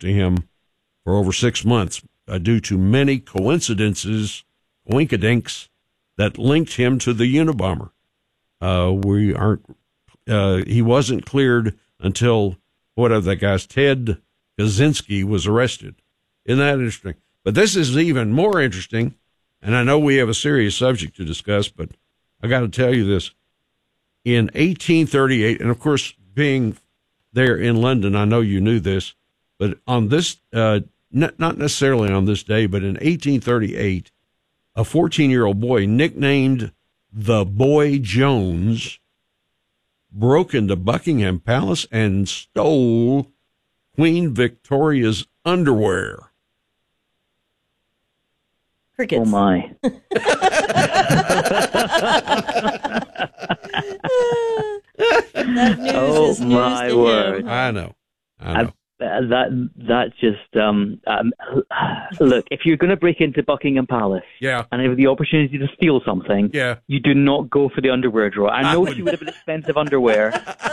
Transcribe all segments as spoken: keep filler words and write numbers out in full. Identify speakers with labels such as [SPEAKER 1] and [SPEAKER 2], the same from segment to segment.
[SPEAKER 1] to him for over six months uh, due to many coincidences, winkadinks, that linked him to the Unabomber. Uh, we aren't, uh, he wasn't cleared until, whatever that guy's, Ted Kaczynski was arrested. Isn't that interesting? But this is even more interesting, and I know we have a serious subject to discuss, but I got to tell you this. In eighteen thirty-eight, and of course, being there in London, I know you knew this, but on this, uh, not, not necessarily on this day, but in eighteen thirty-eight, a fourteen-year-old boy nicknamed the Boy Jones broke into Buckingham Palace and stole Queen Victoria's underwear.
[SPEAKER 2] Crickets.
[SPEAKER 3] Oh, my.
[SPEAKER 2] That news
[SPEAKER 3] oh,
[SPEAKER 2] is news
[SPEAKER 3] my
[SPEAKER 2] to
[SPEAKER 3] word.
[SPEAKER 2] him.
[SPEAKER 1] I know. I know.
[SPEAKER 3] Uh, that that just um, um look, if you're going to break into Buckingham Palace
[SPEAKER 1] Yeah.
[SPEAKER 3] and have the opportunity to steal something,
[SPEAKER 1] Yeah.
[SPEAKER 3] you do not go for the underwear drawer. I know
[SPEAKER 1] I would-
[SPEAKER 3] she would have been expensive underwear,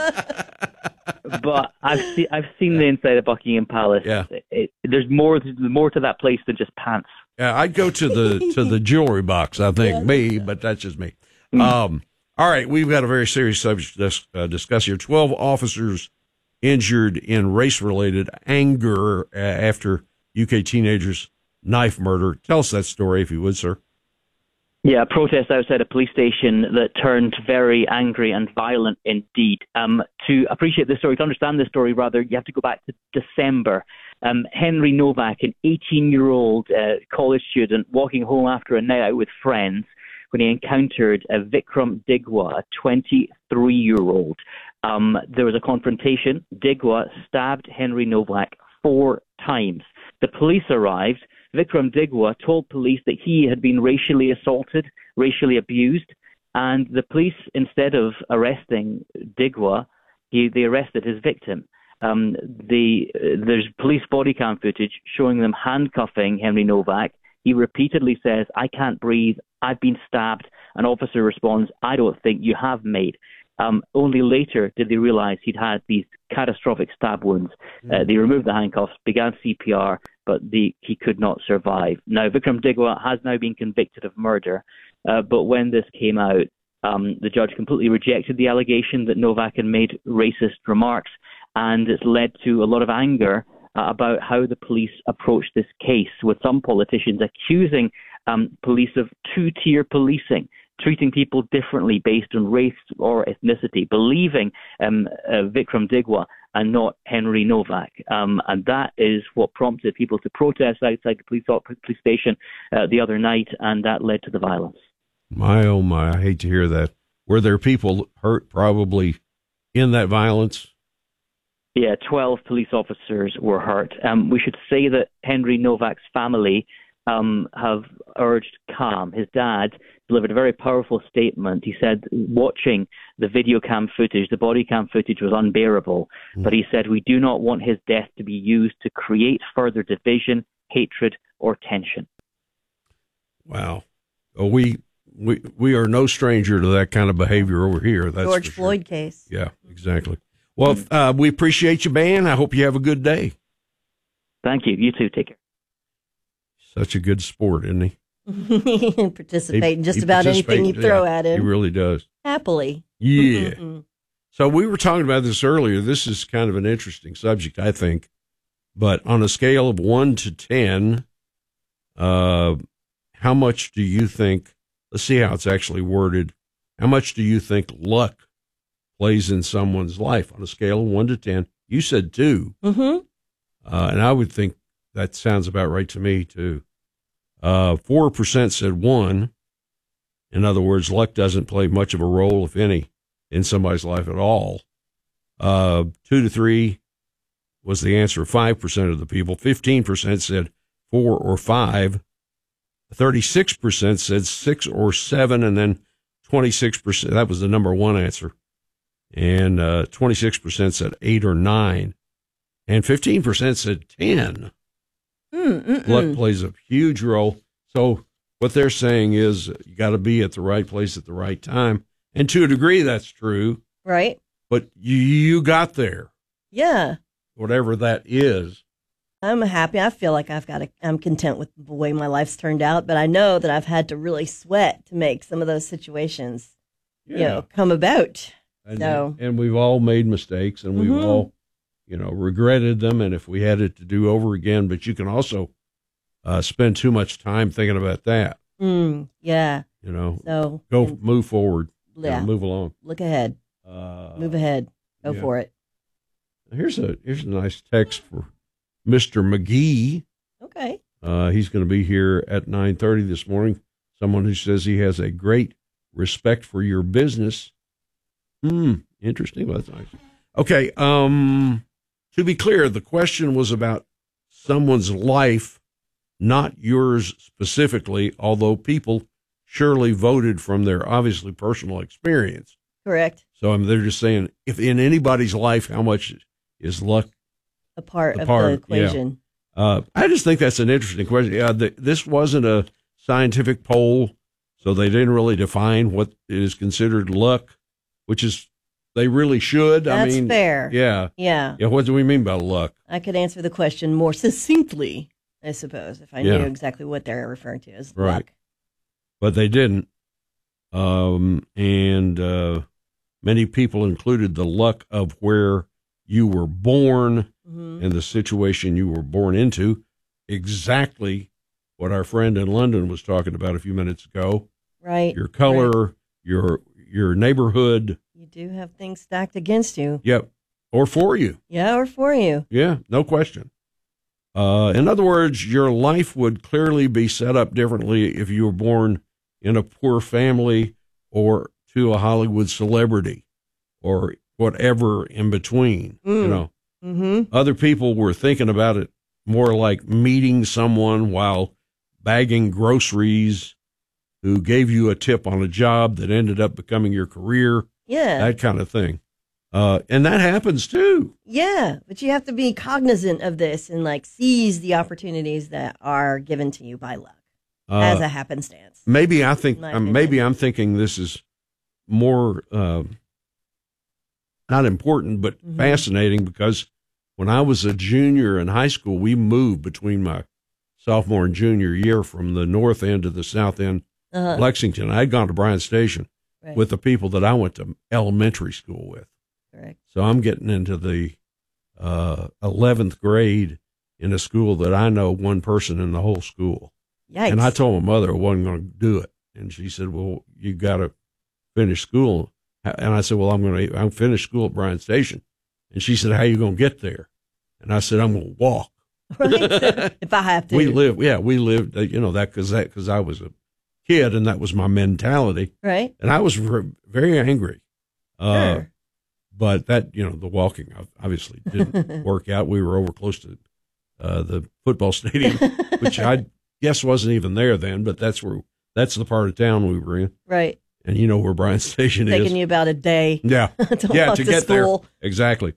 [SPEAKER 3] but I've seen I've seen the inside of Buckingham Palace.
[SPEAKER 1] Yeah.
[SPEAKER 3] It, it, there's more more to that place than just pants.
[SPEAKER 1] Yeah, I'd go to the to the jewelry box, I think, me, but that's just me. Um, all right, we've got a very serious subject to dis- uh, discuss here. Twelve officers injured in race-related anger uh, after U K teenagers' knife murder. Tell us that story, if you would, sir.
[SPEAKER 3] Yeah, a protest outside a police station that turned very angry and violent indeed. Um, to appreciate this story, to understand this story, rather, you have to go back to December. Um, Henry Novak, an eighteen-year-old uh, college student, walking home after a night out with friends when he encountered uh, Vikram Digwa, a twenty-three-year-old. Um, there was a confrontation. Digwa stabbed Henry Novak four times. The police arrived. Vikram Digwa told police that he had been racially assaulted, racially abused, and the police, instead of arresting Digwa, he, they arrested his victim. Um, the, uh, there's police body cam footage showing them handcuffing Henry Novak. He repeatedly says, "I can't breathe, I've been stabbed." An officer responds, "I don't think you have, mate." Um, only later did they realize he'd had these catastrophic stab wounds. Uh, they removed the handcuffs, began C P R, but the, he could not survive. Now, Vikram Digwa has now been convicted of murder, uh, but when this came out, um, the judge completely rejected the allegation that Novak had made racist remarks, and it's led to a lot of anger uh, about how the police approached this case, with some politicians accusing um, police of two-tier policing, treating people differently based on race or ethnicity, believing um, uh, Vikram Digwa and not Henry Novak. Um, and that is what prompted people to protest outside the police, police station uh, the other night, and that led to the violence.
[SPEAKER 1] My, oh, my, I hate to hear that. Were there people hurt probably in that violence?
[SPEAKER 3] Yeah, twelve police officers were hurt. Um, we should say that Henry Novak's family um, have urged calm. His dad delivered a very powerful statement. He said watching the video cam footage, the body cam footage was unbearable, mm. but he said we do not want his death to be used to create further division, hatred, or tension.
[SPEAKER 1] Wow. Well, we we we are no stranger to that kind of behavior over here. That's
[SPEAKER 2] George
[SPEAKER 1] for sure.
[SPEAKER 2] Floyd case.
[SPEAKER 1] Yeah, exactly. Well, uh, we appreciate you, man. I hope you have a good day.
[SPEAKER 3] Thank you. You too. Take care.
[SPEAKER 1] Such a good sport, isn't he?
[SPEAKER 2] Participate in just
[SPEAKER 1] he
[SPEAKER 2] about anything you throw
[SPEAKER 1] yeah,
[SPEAKER 2] at him.
[SPEAKER 1] He really does.
[SPEAKER 2] Happily.
[SPEAKER 1] Yeah.
[SPEAKER 2] Mm-mm-mm.
[SPEAKER 1] So we were talking about this earlier. This is kind of an interesting subject, I think. But on a scale of one to ten, uh, how much do you think, let's see how it's actually worded, how much do you think luck plays in someone's life on a scale of one to ten? You said two.
[SPEAKER 2] Mm-hmm.
[SPEAKER 1] Uh, and I would think that sounds about right to me, too. Uh, four percent said one. In other words, luck doesn't play much of a role, if any, in somebody's life at all. Uh, two to three was the answer of five percent of the people. fifteen percent said four or five. thirty-six percent said six or seven. And then twenty-six percent, that was the number one answer. And uh, twenty-six percent said eight or nine. And fifteen percent said ten.
[SPEAKER 2] Mm-mm-mm.
[SPEAKER 1] Luck plays a huge role. So what they're saying is you got to be at the right place at the right time. And to a degree, that's true.
[SPEAKER 2] Right.
[SPEAKER 1] But you, you got there,
[SPEAKER 2] Yeah.
[SPEAKER 1] whatever that is.
[SPEAKER 2] I'm happy. I feel like I've got a, I'm content with the way my life's turned out, but I know that I've had to really sweat to make some of those situations,
[SPEAKER 1] Yeah.
[SPEAKER 2] you know, come about.
[SPEAKER 1] And,
[SPEAKER 2] So-
[SPEAKER 1] and we've all made mistakes, and we've
[SPEAKER 2] Mhm.
[SPEAKER 1] all, you know, regretted them. And if we had it to do over again, but you can also uh, spend too much time thinking about that.
[SPEAKER 2] Mm, yeah.
[SPEAKER 1] You know,
[SPEAKER 2] So
[SPEAKER 1] go
[SPEAKER 2] and-
[SPEAKER 1] move forward. you know,
[SPEAKER 2] yeah.
[SPEAKER 1] move along.
[SPEAKER 2] Look ahead.
[SPEAKER 1] Uh,
[SPEAKER 2] Move ahead. Go
[SPEAKER 1] yeah.
[SPEAKER 2] for it.
[SPEAKER 1] Here's a here's a nice text for Mister McGee.
[SPEAKER 2] Okay.
[SPEAKER 1] Uh, he's going to be here at nine thirty this morning. Someone who says he has a great respect for your business. Hmm. Interesting. Well, that's nice. Okay. Um. To be clear, the question was about someone's life, not yours specifically. Although people surely voted from their obviously personal experience.
[SPEAKER 2] Correct.
[SPEAKER 1] So I mean, they're just saying, if in anybody's life, how much is luck
[SPEAKER 2] A part
[SPEAKER 1] The
[SPEAKER 2] of
[SPEAKER 1] part,
[SPEAKER 2] the
[SPEAKER 1] yeah.
[SPEAKER 2] equation.
[SPEAKER 1] Uh, I just think that's an interesting question. Yeah, the, this wasn't a scientific poll, so they didn't really define what is considered luck, which is they really should.
[SPEAKER 2] That's
[SPEAKER 1] I mean,
[SPEAKER 2] fair.
[SPEAKER 1] Yeah,
[SPEAKER 2] Yeah.
[SPEAKER 1] yeah. What do we mean by luck?
[SPEAKER 2] I could answer the question more succinctly, I suppose, if I
[SPEAKER 1] Yeah.
[SPEAKER 2] knew exactly what they're referring to as
[SPEAKER 1] Right.
[SPEAKER 2] luck.
[SPEAKER 1] But they didn't. Um, and uh, many people included the luck of where you were born
[SPEAKER 2] Hmm.
[SPEAKER 1] and the situation you were born into. Exactly what our friend in London was talking about a few minutes ago.
[SPEAKER 2] Right.
[SPEAKER 1] Your color,
[SPEAKER 2] Right.
[SPEAKER 1] your your neighborhood.
[SPEAKER 2] You do have things stacked against you.
[SPEAKER 1] Yep. Or for you.
[SPEAKER 2] Yeah, or for you.
[SPEAKER 1] Yeah, no question. Uh, in other words, your life would clearly be set up differently if you were born in a poor family or to a Hollywood celebrity or whatever in between. You
[SPEAKER 2] Mm.
[SPEAKER 1] know,
[SPEAKER 2] Mm-hmm.
[SPEAKER 1] other people were thinking about it more like meeting someone while bagging groceries who gave you a tip on a job that ended up becoming your career,
[SPEAKER 2] Yeah.
[SPEAKER 1] that kind of thing. Uh, and that happens too.
[SPEAKER 2] Yeah. But you have to be cognizant of this and like seize the opportunities that are given to you by luck
[SPEAKER 1] Uh,
[SPEAKER 2] as a happenstance.
[SPEAKER 1] maybe I think,
[SPEAKER 2] My
[SPEAKER 1] um,
[SPEAKER 2] opinion.
[SPEAKER 1] maybe I'm thinking this is more, uh, not important, but
[SPEAKER 2] Mhm.
[SPEAKER 1] fascinating because when I was a junior in high school, we moved between my sophomore and junior year from the north end to the south end,
[SPEAKER 2] Uh-huh.
[SPEAKER 1] Lexington. I'd gone to Bryan Station
[SPEAKER 2] Right.
[SPEAKER 1] with the people that I went to elementary school with.
[SPEAKER 2] Correct.
[SPEAKER 1] So I'm getting into the uh, eleventh grade in a school that I know one person in the whole school.
[SPEAKER 2] Yikes.
[SPEAKER 1] And I told my mother I wasn't going to do it. And she said, well, you got to finish school. And I said, well, I'm going to I'm finish school at Bryan Station. And she said, how you going to get there? And I said, I'm going to walk.
[SPEAKER 2] Right? If I have to.
[SPEAKER 1] We live, yeah, we lived, uh, you know, that because that, because I was a kid and that was my mentality.
[SPEAKER 2] Right?
[SPEAKER 1] And I was ver- very angry. Uh,
[SPEAKER 2] Sure.
[SPEAKER 1] But that, you know, the walking obviously didn't work out. We were over close to uh, the football stadium, which I guess wasn't even there then, but that's where, that's the part of town we were in.
[SPEAKER 2] Right.
[SPEAKER 1] And you know where Bryan Station
[SPEAKER 2] Taking
[SPEAKER 1] is.
[SPEAKER 2] you about a day
[SPEAKER 1] Yeah.
[SPEAKER 2] to
[SPEAKER 1] Yeah,
[SPEAKER 2] walk
[SPEAKER 1] to
[SPEAKER 2] to
[SPEAKER 1] get there.
[SPEAKER 2] school.
[SPEAKER 1] Exactly.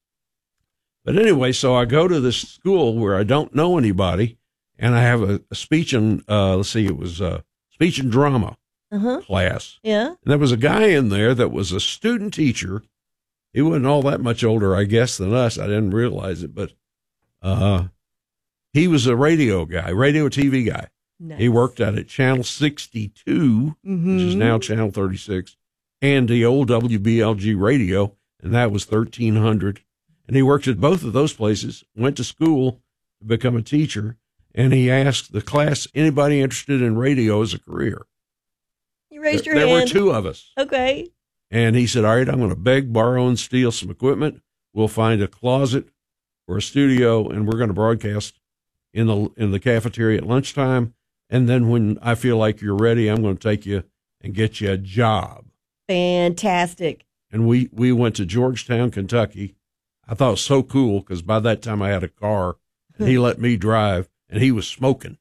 [SPEAKER 1] But anyway, so I go to this school where I don't know anybody, and I have a, a speech and, uh, let's see, it was a speech and drama
[SPEAKER 2] Uh-huh.
[SPEAKER 1] class.
[SPEAKER 2] Yeah.
[SPEAKER 1] And there was a guy in there that was a student teacher. He wasn't all that much older, I guess, than us. I didn't realize it, but uh, he was a radio guy, radio T V guy.
[SPEAKER 2] Nice.
[SPEAKER 1] He worked out at Channel sixty-two,
[SPEAKER 2] Mhm.
[SPEAKER 1] which is now Channel thirty-six, and the old W B L G radio, and that was thirteen hundred. And he worked at both of those places, went to school to become a teacher, and he asked the class, anybody interested in radio as a career?
[SPEAKER 2] You raised your
[SPEAKER 1] there
[SPEAKER 2] hand.
[SPEAKER 1] were two of us.
[SPEAKER 2] Okay.
[SPEAKER 1] And he said, all right, I'm going to beg, borrow, and steal some equipment. We'll find a closet or a studio, and we're going to broadcast in the in the cafeteria at lunchtime. And then when I feel like you're ready, I'm going to take you and get you a job.
[SPEAKER 2] Fantastic.
[SPEAKER 1] And we, we went to Georgetown, Kentucky. I thought it was so cool because by that time I had a car, and he let me drive, and he was smoking.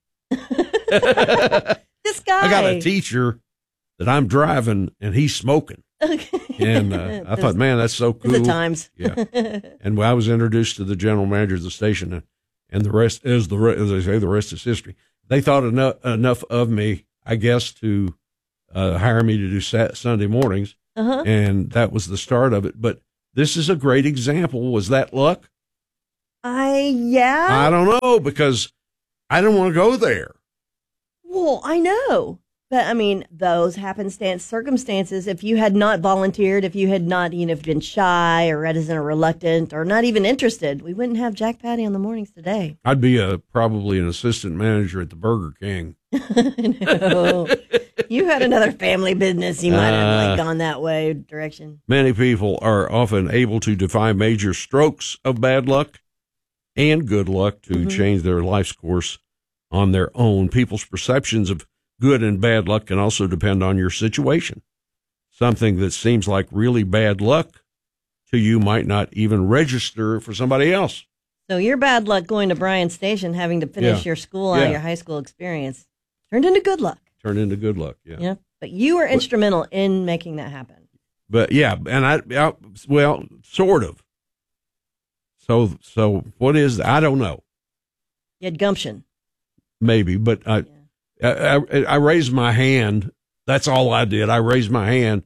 [SPEAKER 2] This guy.
[SPEAKER 1] I got a teacher that I'm driving, and he's smoking. And uh, I thought, man, that's so cool.
[SPEAKER 2] The times.
[SPEAKER 1] Yeah. And when I was introduced to the general manager of the station, and, and the rest is the re- as they say, the rest is history. They thought enough enough of me, I guess, to uh, hire me to do sat- Sunday mornings,
[SPEAKER 2] Uh-huh.
[SPEAKER 1] and that was the start of it. But this is a great example. Was that luck?
[SPEAKER 2] I, yeah.
[SPEAKER 1] I don't know, because I don't want to go there.
[SPEAKER 2] Well, I know. But, I mean, those happenstance circumstances, if you had not volunteered, if you had not, you know, been shy or reticent or reluctant or not even interested, we wouldn't have Jack Patty on the mornings today.
[SPEAKER 1] I'd be a, probably an assistant manager at the Burger King.
[SPEAKER 2] No. You had another family business. You might have like,
[SPEAKER 1] Uh,
[SPEAKER 2] gone that way direction.
[SPEAKER 1] Many people are often able to defy major strokes of bad luck and good luck to
[SPEAKER 2] Mm-hmm.
[SPEAKER 1] change their life's course on their own. People's perceptions of good and bad luck can also depend on your situation. Something that seems like really bad luck to you might not even register for somebody else.
[SPEAKER 2] So your bad luck going to Bryan Station, having to finish
[SPEAKER 1] Yeah.
[SPEAKER 2] your school out
[SPEAKER 1] Yeah.
[SPEAKER 2] of your high school experience, turned into good luck.
[SPEAKER 1] Turn into good luck. Yeah.
[SPEAKER 2] Yeah. But you were instrumental in making that happen.
[SPEAKER 1] But yeah, and I, I well, sort of. So, so what is, I don't know,
[SPEAKER 2] You had gumption.
[SPEAKER 1] maybe, but I, I, I, I raised my hand. That's all I did. I raised my hand,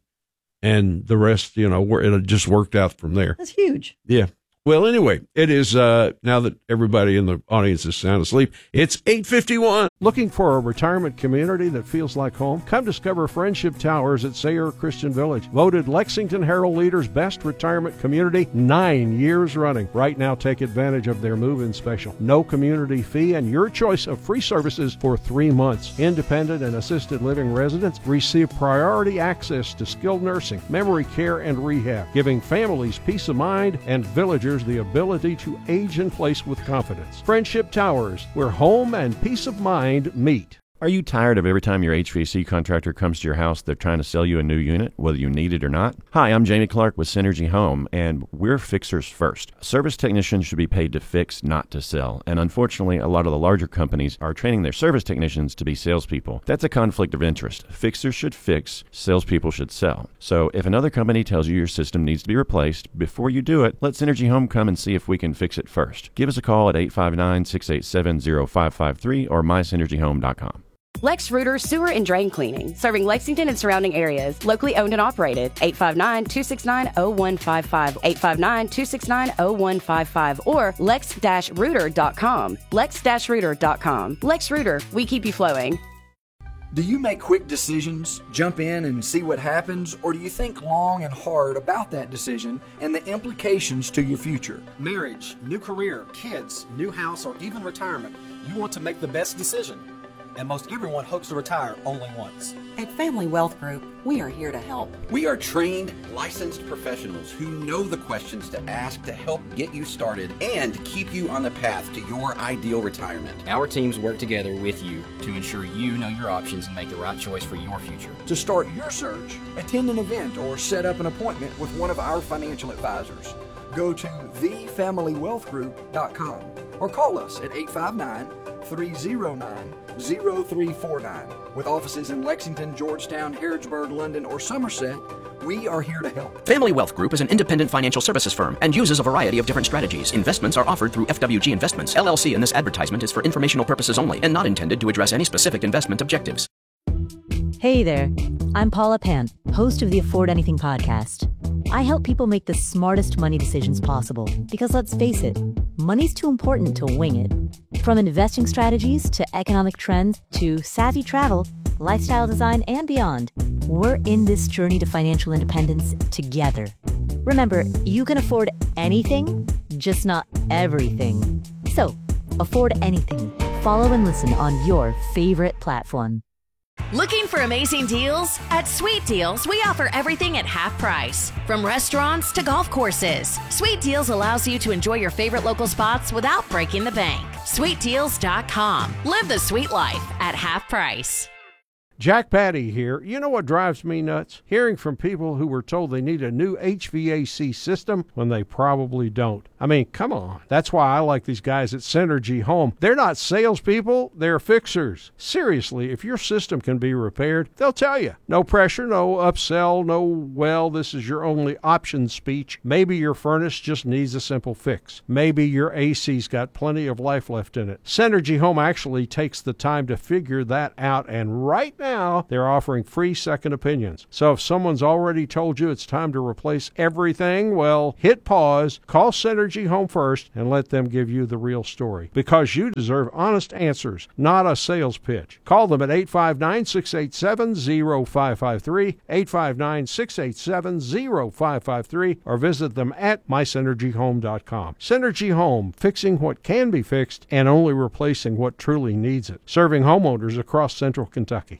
[SPEAKER 1] and the rest, you know, it just worked out from there.
[SPEAKER 2] That's huge.
[SPEAKER 1] Yeah. Well, anyway, it is, uh, now that everybody in the audience is sound asleep, it's eight fifty-one.
[SPEAKER 4] Looking for a retirement community that feels like home? Come discover Friendship Towers at Sayre Christian Village. Voted Lexington Herald Leader's best retirement community nine years running. Right now, take advantage of their move-in special. No community fee and your choice of free services for three months. Independent and assisted living residents receive priority access to skilled nursing, memory care, and rehab, giving families peace of mind and villagers the ability to age in place with confidence. Friendship Towers, where home and peace of mind meet.
[SPEAKER 5] Are you tired of every time your H V A C contractor comes to your house, they're trying to sell you a new unit, whether you need it or not? Hi, I'm Jamie Clark with Synergy Home, and we're fixers first. Service technicians should be paid to fix, not to sell. And unfortunately, a lot of the larger companies are training their service technicians to be salespeople. That's a conflict of interest. Fixers should fix, salespeople should sell. So if another company tells you your system needs to be replaced, before you do it, let Synergy Home come and see if we can fix it first. Give us a call at eight five nine, six eight seven, zero five five three or my synergy home dot com.
[SPEAKER 6] Lex Reuter Sewer and Drain Cleaning, serving Lexington and surrounding areas, locally owned and operated. eight five nine, two six nine, zero one five five, eight five nine, two six nine, zero one five five, or lex dash reuter dot com. lex dash reuter dot com. Lex Reuter, we keep you flowing.
[SPEAKER 7] Do you make quick decisions, jump in and see what happens, or do you think long and hard about that decision and the implications to your future?
[SPEAKER 8] Marriage, new career, kids, new house, or even retirement. You want to make the best decision. And most everyone hopes to retire only once.
[SPEAKER 9] At Family Wealth Group, we are here to help.
[SPEAKER 10] We are trained, licensed professionals who know the questions to ask to help get you started and keep you on the path to your ideal retirement.
[SPEAKER 11] Our teams work together with you to ensure you know your options and make the right choice for your future.
[SPEAKER 7] To start your search, attend an event or set up an appointment with one of our financial advisors. Go to the family wealth group dot com or call us at eight five nine, three zero nine, zero three four nine. With offices in Lexington, Georgetown, Harrodsburg, London, or Somerset, we are here to help.
[SPEAKER 12] Family Wealth Group is an independent financial services firm and uses a variety of different strategies. Investments are offered through F W G Investments, L L C, and this advertisement is for informational purposes only and not intended to address any specific investment objectives.
[SPEAKER 13] Hey there, I'm Paula Pant, host of the Afford Anything podcast. I help people make the smartest money decisions possible because, let's face it, money's too important to wing it. From investing strategies to economic trends to savvy travel, lifestyle design, and beyond, we're in this journey to financial independence together. Remember, you can afford anything, just not everything. So, afford anything. Follow and listen on your favorite platform.
[SPEAKER 14] Looking for amazing deals? At Sweet Deals, we offer everything at half price. From restaurants to golf courses, Sweet Deals allows you to enjoy your favorite local spots without breaking the bank. sweet deals dot com. Live the sweet life at half price.
[SPEAKER 4] Jack Patty here. You know what drives me nuts? Hearing from people who were told they need a new H V A C system when they probably don't. I mean, come on. That's why I like these guys at Synergy Home. They're not salespeople, they're fixers. Seriously, if your system can be repaired, they'll tell you. No pressure, no upsell, no, well, this is your only option speech. Maybe your furnace just needs a simple fix. Maybe your A C's got plenty of life left in it. Synergy Home actually takes the time to figure that out, and right now, now, they're offering free second opinions. So if someone's already told you it's time to replace everything, well, hit pause, call Synergy Home first, and let them give you the real story. Because you deserve honest answers, not a sales pitch. Call them at eight five nine, six eight seven, zero five five three, eight five nine, six eight seven, zero five five three, or visit them at my synergy home dot com. Synergy Home, fixing what can be fixed and only replacing what truly needs it. Serving homeowners across central Kentucky.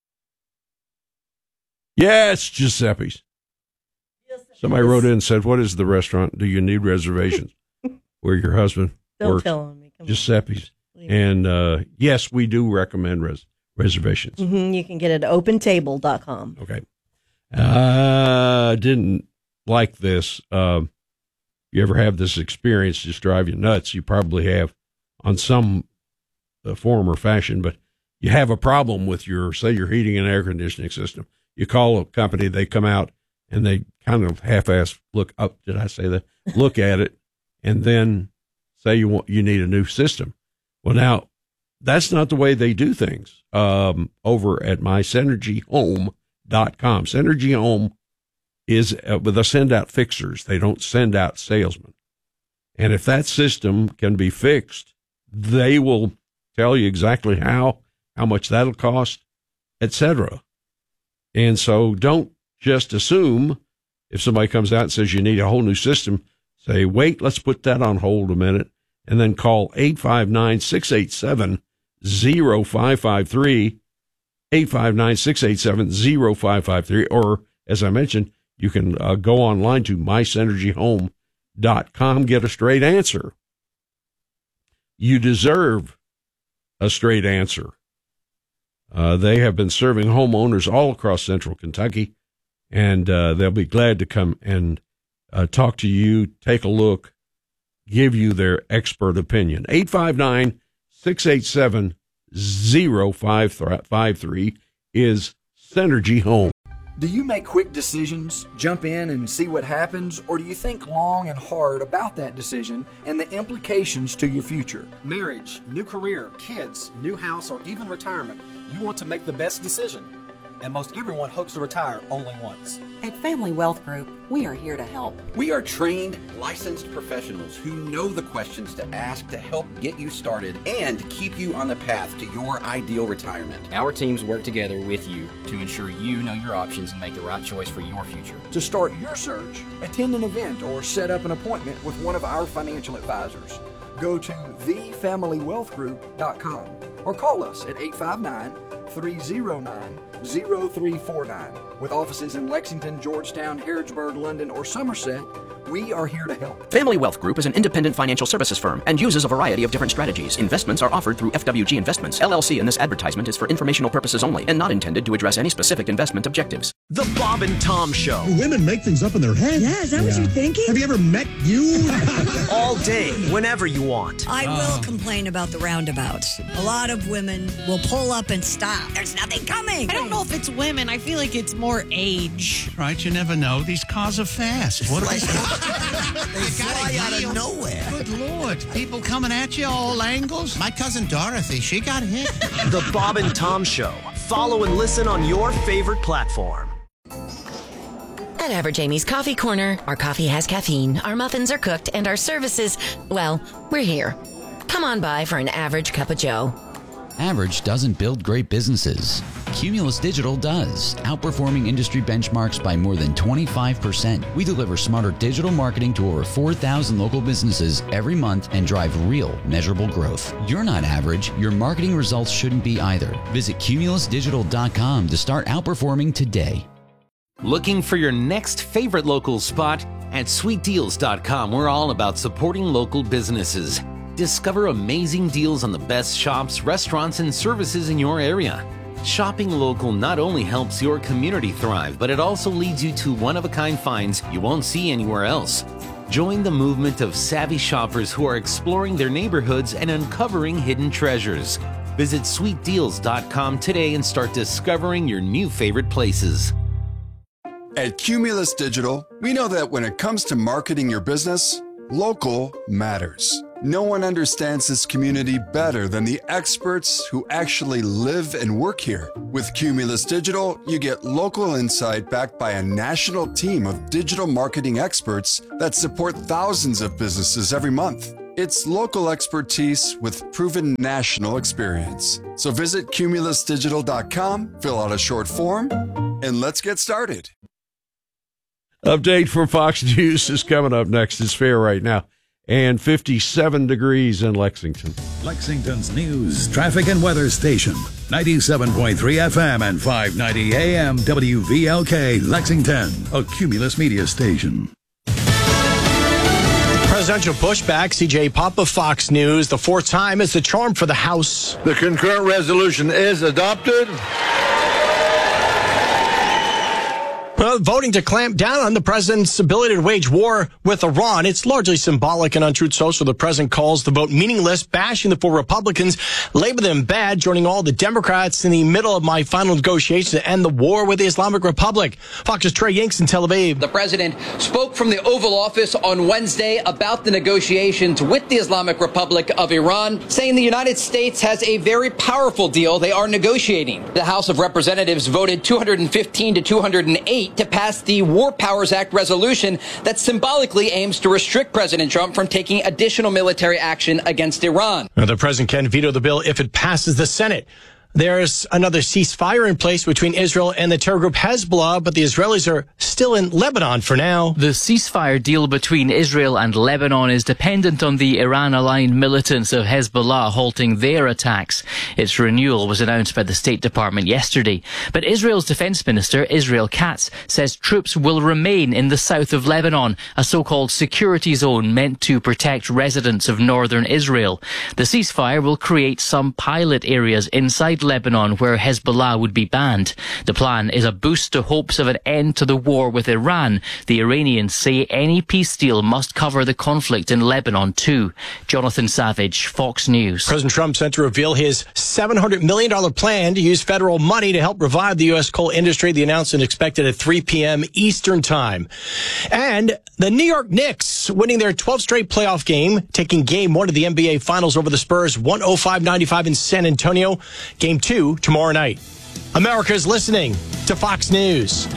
[SPEAKER 1] Yes, Giuseppe's. Somebody wrote in and said, what is the restaurant? Do you need reservations? Where your husband
[SPEAKER 2] Don't
[SPEAKER 1] works.
[SPEAKER 2] tell him. Come
[SPEAKER 1] Giuseppe's. And uh, yes, we do recommend res- reservations.
[SPEAKER 2] Mm-hmm. You can get it at open table dot com.
[SPEAKER 1] Okay. I uh, didn't like this. Uh, you ever have this experience just drive you nuts? You probably have on some uh, form or fashion, but you have a problem with your, say, your heating and air conditioning system. You call a company, they come out, and they kind of half-ass look up. Did I say that? Look at it, and then say you want you need a new system. Well, now that's not the way they do things. Um, over at my synergy home dot com, Synergy Home is uh, they send out fixers. They don't send out salesmen. And if that system can be fixed, they will tell you exactly how, how much that'll cost, et cetera. And so don't just assume if somebody comes out and says you need a whole new system, say, wait, let's put that on hold a minute, and then call eight five nine, six eight seven, zero five five three, eight five nine, six eight seven, zero five five three, or as I mentioned, you can uh, go online to my synergy home dot com, get a straight answer. You deserve a straight answer. Uh, they have been serving homeowners all across central Kentucky, and uh, they'll be glad to come and uh, talk to you, take a look, give you their expert opinion. eight five nine, six eight seven, zero five five three is Synergy Home.
[SPEAKER 7] Do you make quick decisions, jump in and see what happens, or do you think long and hard about that decision and the implications to your future?
[SPEAKER 8] Marriage, new career, kids, new house, or even retirement, you want to make the best decision. And most everyone hopes to retire only once.
[SPEAKER 9] At Family Wealth Group, we are here to help.
[SPEAKER 10] We are trained, licensed professionals who know the questions to ask to help get you started and keep you on the path to your ideal retirement.
[SPEAKER 11] Our teams work together with you to ensure you know your options and make the right choice for your future.
[SPEAKER 7] To start your search, attend an event or set up an appointment with one of our financial advisors. Go to the family wealth group dot com or call us at eight five nine, three zero nine, zero three four nine. With offices in Lexington, Georgetown, Harrodsburg, London, or Somerset, we are here to help.
[SPEAKER 12] Family Wealth Group is an independent financial services firm and uses a variety of different strategies. Investments are offered through F W G Investments, L L C, and this advertisement is for informational purposes only and not intended to address any specific investment objectives.
[SPEAKER 15] The Bob and Tom Show.
[SPEAKER 16] Women make things up in their head.
[SPEAKER 17] Yeah, is that yeah. what you're thinking?
[SPEAKER 16] Have you ever met you?
[SPEAKER 15] All day, whenever you want.
[SPEAKER 17] I will uh. complain about the roundabouts. A lot of women will pull up and stop. There's nothing coming.
[SPEAKER 18] I don't know if it's women. I feel like it's more age.
[SPEAKER 19] Right, you never know. These cars are fast. What
[SPEAKER 16] like, they fly out of nowhere.
[SPEAKER 19] Good Lord. People coming at you all angles. My cousin Dorothy, she got hit.
[SPEAKER 15] The Bob and Tom Show. Follow and listen on your favorite platform.
[SPEAKER 14] At Average Amy's Coffee Corner, our coffee has caffeine, our muffins are cooked, and our services, well, we're here. Come on by for an average cup of joe.
[SPEAKER 20] Average doesn't build great businesses. Cumulus Digital does, outperforming industry benchmarks by more than twenty-five percent. We deliver smarter digital marketing to over four thousand local businesses every month and drive real, measurable growth. You're not average. Your marketing results shouldn't be either. Visit cumulus digital dot com to start outperforming today.
[SPEAKER 21] Looking for your next favorite local spot? At sweet deals dot com, we're all about supporting local businesses. Discover amazing deals on the best shops, restaurants, and services in your area. Shopping local not only helps your community thrive, but it also leads you to one-of-a-kind finds you won't see anywhere else. Join the movement of savvy shoppers who are exploring their neighborhoods and uncovering hidden treasures. Visit sweet deals dot com today and start discovering your new favorite places.
[SPEAKER 22] At Cumulus Digital, we know that when it comes to marketing your business, local matters. No one understands this community better than the experts who actually live and work here. With Cumulus Digital, you get local insight backed by a national team of digital marketing experts that support thousands of businesses every month. It's local expertise with proven national experience. So visit cumulus digital dot com, fill out a short form, and let's get started.
[SPEAKER 1] Update from Fox News is coming up next. It's fair right now. And fifty-seven degrees in Lexington.
[SPEAKER 3] Lexington's news, traffic, and weather station. ninety-seven point three F M and five ninety A M W V L K, Lexington, a Cumulus media station.
[SPEAKER 5] Presidential pushback. C J Pop of Fox News. The fourth time is the charm for the House.
[SPEAKER 23] The concurrent resolution is adopted.
[SPEAKER 5] Well, voting to clamp down on the president's ability to wage war with Iran. It's largely symbolic, and on Truth Social, the president calls the vote meaningless, bashing the four Republicans, label them bad, joining all the Democrats in the middle of my final negotiations to end the war with the Islamic Republic. Fox's Trey Yanks in Tel Aviv.
[SPEAKER 24] The president spoke from the Oval Office on Wednesday about the negotiations with the Islamic Republic of Iran, saying the United States has a very powerful deal they are negotiating. The House of Representatives voted two hundred fifteen to two hundred eight to pass the War Powers Act resolution that symbolically aims to restrict President Trump from taking additional military action against Iran.
[SPEAKER 5] Now, the president can veto the bill if it passes the Senate. There's another ceasefire in place between Israel and the terror group Hezbollah, but the Israelis are still in Lebanon for now.
[SPEAKER 25] The ceasefire deal between Israel and Lebanon is dependent on the Iran-aligned militants of Hezbollah halting their attacks. Its renewal was announced by the State Department yesterday. But Israel's Defense Minister, Israel Katz, says troops will remain in the south of Lebanon, a so-called security zone meant to protect residents of northern Israel. The ceasefire will create some pilot areas inside Lebanon where Hezbollah would be banned. The plan is a boost to hopes of an end to the war with Iran. The Iranians say any peace deal must cover the conflict in Lebanon too. Jonathan Savage, Fox News.
[SPEAKER 5] President Trump set to reveal his seven hundred million dollars plan to use federal money to help revive the U S coal industry. The announcement expected at three p.m. Eastern Time. And the New York Knicks winning their twelfth straight playoff game, taking game one of the N B A Finals over the Spurs, one oh five ninety-five in San Antonio. Game two tomorrow night. America's listening to Fox News.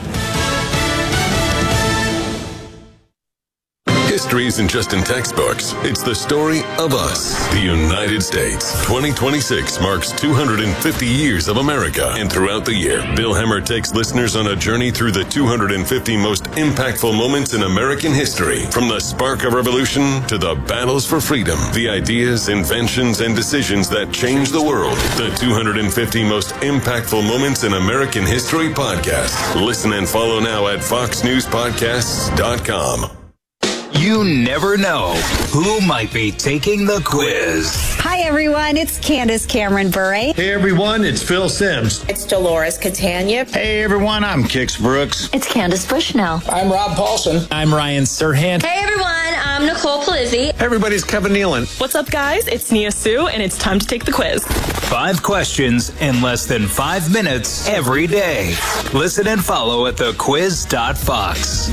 [SPEAKER 26] History isn't just in textbooks. It's the story of us, the United States. twenty twenty-six marks two hundred fifty years of America. And throughout the year, Bill Hemmer takes listeners on a journey through the two hundred fifty most impactful moments in American history. From the spark of revolution to the battles for freedom, the ideas, inventions, and decisions that changed the world. The two hundred fifty most impactful moments in American history podcast. Listen and follow now at fox news podcasts dot com.
[SPEAKER 27] You never know who might be taking the quiz.
[SPEAKER 28] Hi, everyone. It's Candace Cameron Bure.
[SPEAKER 29] Hey, everyone. It's Phil Sims.
[SPEAKER 30] It's Dolores Catania.
[SPEAKER 29] Hey, everyone. I'm Kix Brooks.
[SPEAKER 31] It's Candace Bushnell.
[SPEAKER 32] I'm Rob Paulson.
[SPEAKER 33] I'm Ryan Serhant.
[SPEAKER 34] Hey, everyone. I'm Nicole Palizzi.
[SPEAKER 29] Hey, everybody's Kevin Nealon.
[SPEAKER 35] What's up, guys? It's Nia Sue, and it's time to take the quiz.
[SPEAKER 27] Five questions in less than five minutes every day. Listen and follow at the quiz dot fox.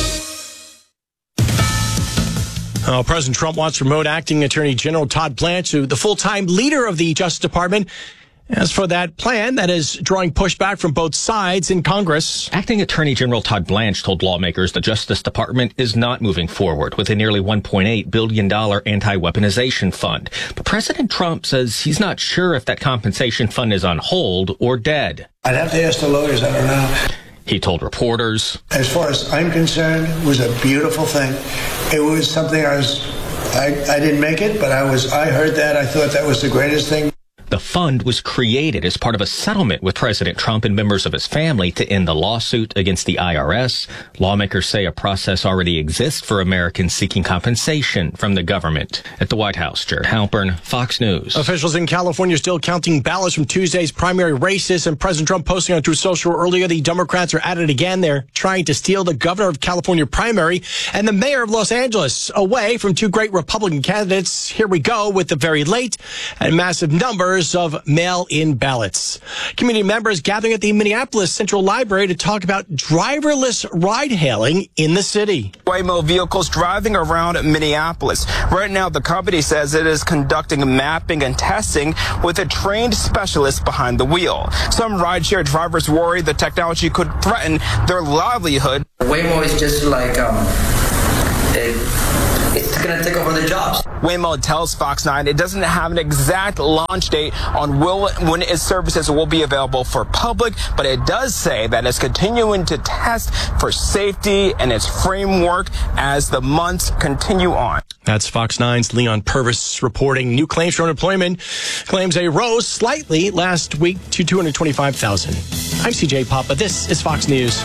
[SPEAKER 5] Uh, President Trump wants to promote Acting Attorney General Todd Blanche to the full-time leader of the Justice Department. As for that plan, that is drawing pushback from both sides in Congress.
[SPEAKER 36] Acting Attorney General Todd Blanche told lawmakers the Justice Department is not moving forward with a nearly one point eight billion dollars anti-weaponization fund. But President Trump says he's not sure if that compensation fund is on hold or dead.
[SPEAKER 37] I'd have to ask the lawyers. I don't know.
[SPEAKER 36] He told reporters,
[SPEAKER 37] as far as I'm concerned, it was a beautiful thing. It was something I was, I, I didn't make it, but I was, I heard that. I thought that was the greatest thing.
[SPEAKER 36] The fund was created as part of a settlement with President Trump and members of his family to end the lawsuit against the I R S. Lawmakers say a process already exists for Americans seeking compensation from the government. At the White House, Jared Halpern, Fox News.
[SPEAKER 5] Officials in California are still counting ballots from Tuesday's primary races, and President Trump posting on Truth Social earlier, the Democrats are at it again. They're trying to steal the governor of California primary and the mayor of Los Angeles away from two great Republican candidates. Here we go with the very late and massive numbers orders of mail-in ballots. Community members gathering at the Minneapolis Central Library to talk about driverless ride-hailing in the city.
[SPEAKER 2] Waymo vehicles driving around Minneapolis. Right now, the company says it is conducting mapping and testing with a trained specialist behind the wheel. Some rideshare drivers worry the technology could threaten their livelihood.
[SPEAKER 4] Waymo is just like, um, it, it's going to take over the jobs.
[SPEAKER 2] Waymo tells Fox nine it doesn't have an exact launch date on will, when its services will be available for public, but it does say that it's continuing to test for safety and its framework as the months continue on.
[SPEAKER 5] That's Fox nine's Leon Purvis reporting. New claims for unemployment claims they rose slightly last week to two hundred twenty-five thousand. I'm C J Papa. This is Fox News.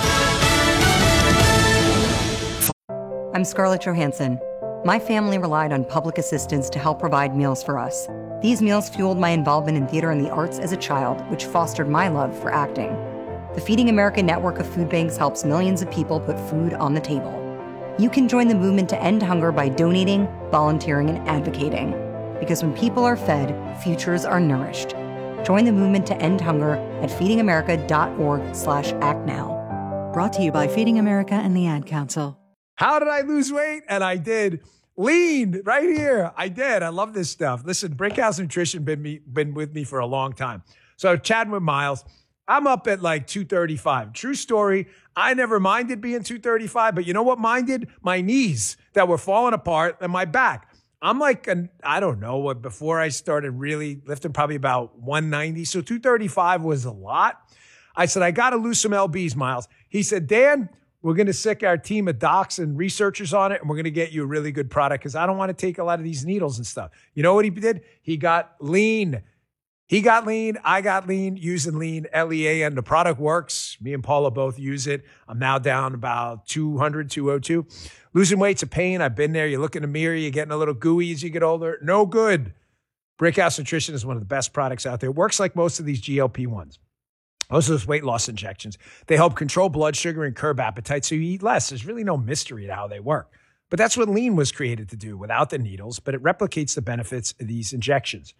[SPEAKER 6] I'm Scarlett Johansson. My family relied on public assistance to help provide meals for us. These meals fueled my involvement in theater and the arts as a child, which fostered my love for acting. The Feeding America network of food banks helps millions of people put food on the table. You can join the movement to end hunger by donating, volunteering, and advocating. Because when people are fed, futures are nourished. Join the movement to end hunger at feedingamerica.org slash act now.
[SPEAKER 7] Brought to you by Feeding America and the Ad Council.
[SPEAKER 8] How did I lose weight? And I did. Lean right here. I did. I love this stuff. Listen, Brickhouse Nutrition been me been with me for a long time. So chatting with Miles, I'm up at like two thirty-five. True story. I never minded being two thirty-five, but you know what minded? My knees that were falling apart and my back. I'm like, an, I don't know what, before I started really lifting, probably about one ninety. So two thirty-five was a lot. I said, I got to lose some L Bs, Miles. He said, Dan, we're going to sick our team of docs and researchers on it, and we're going to get you a really good product because I don't want to take a lot of these needles and stuff. You know what he did? He got lean. He got lean. I got lean using lean, L E A N. The product works. Me and Paula both use it. I'm now down about two hundred, two oh two. Losing weight's a pain. I've been there. You look in the mirror, you're getting a little gooey as you get older. No good. Brickhouse Nutrition is one of the best products out there. It works like most of these G L P ones. Most of those weight loss injections. They help control blood sugar and curb appetite so you eat less. There's really no mystery to how they work. But that's what lean was created to do without the needles, but it replicates the benefits of these injections.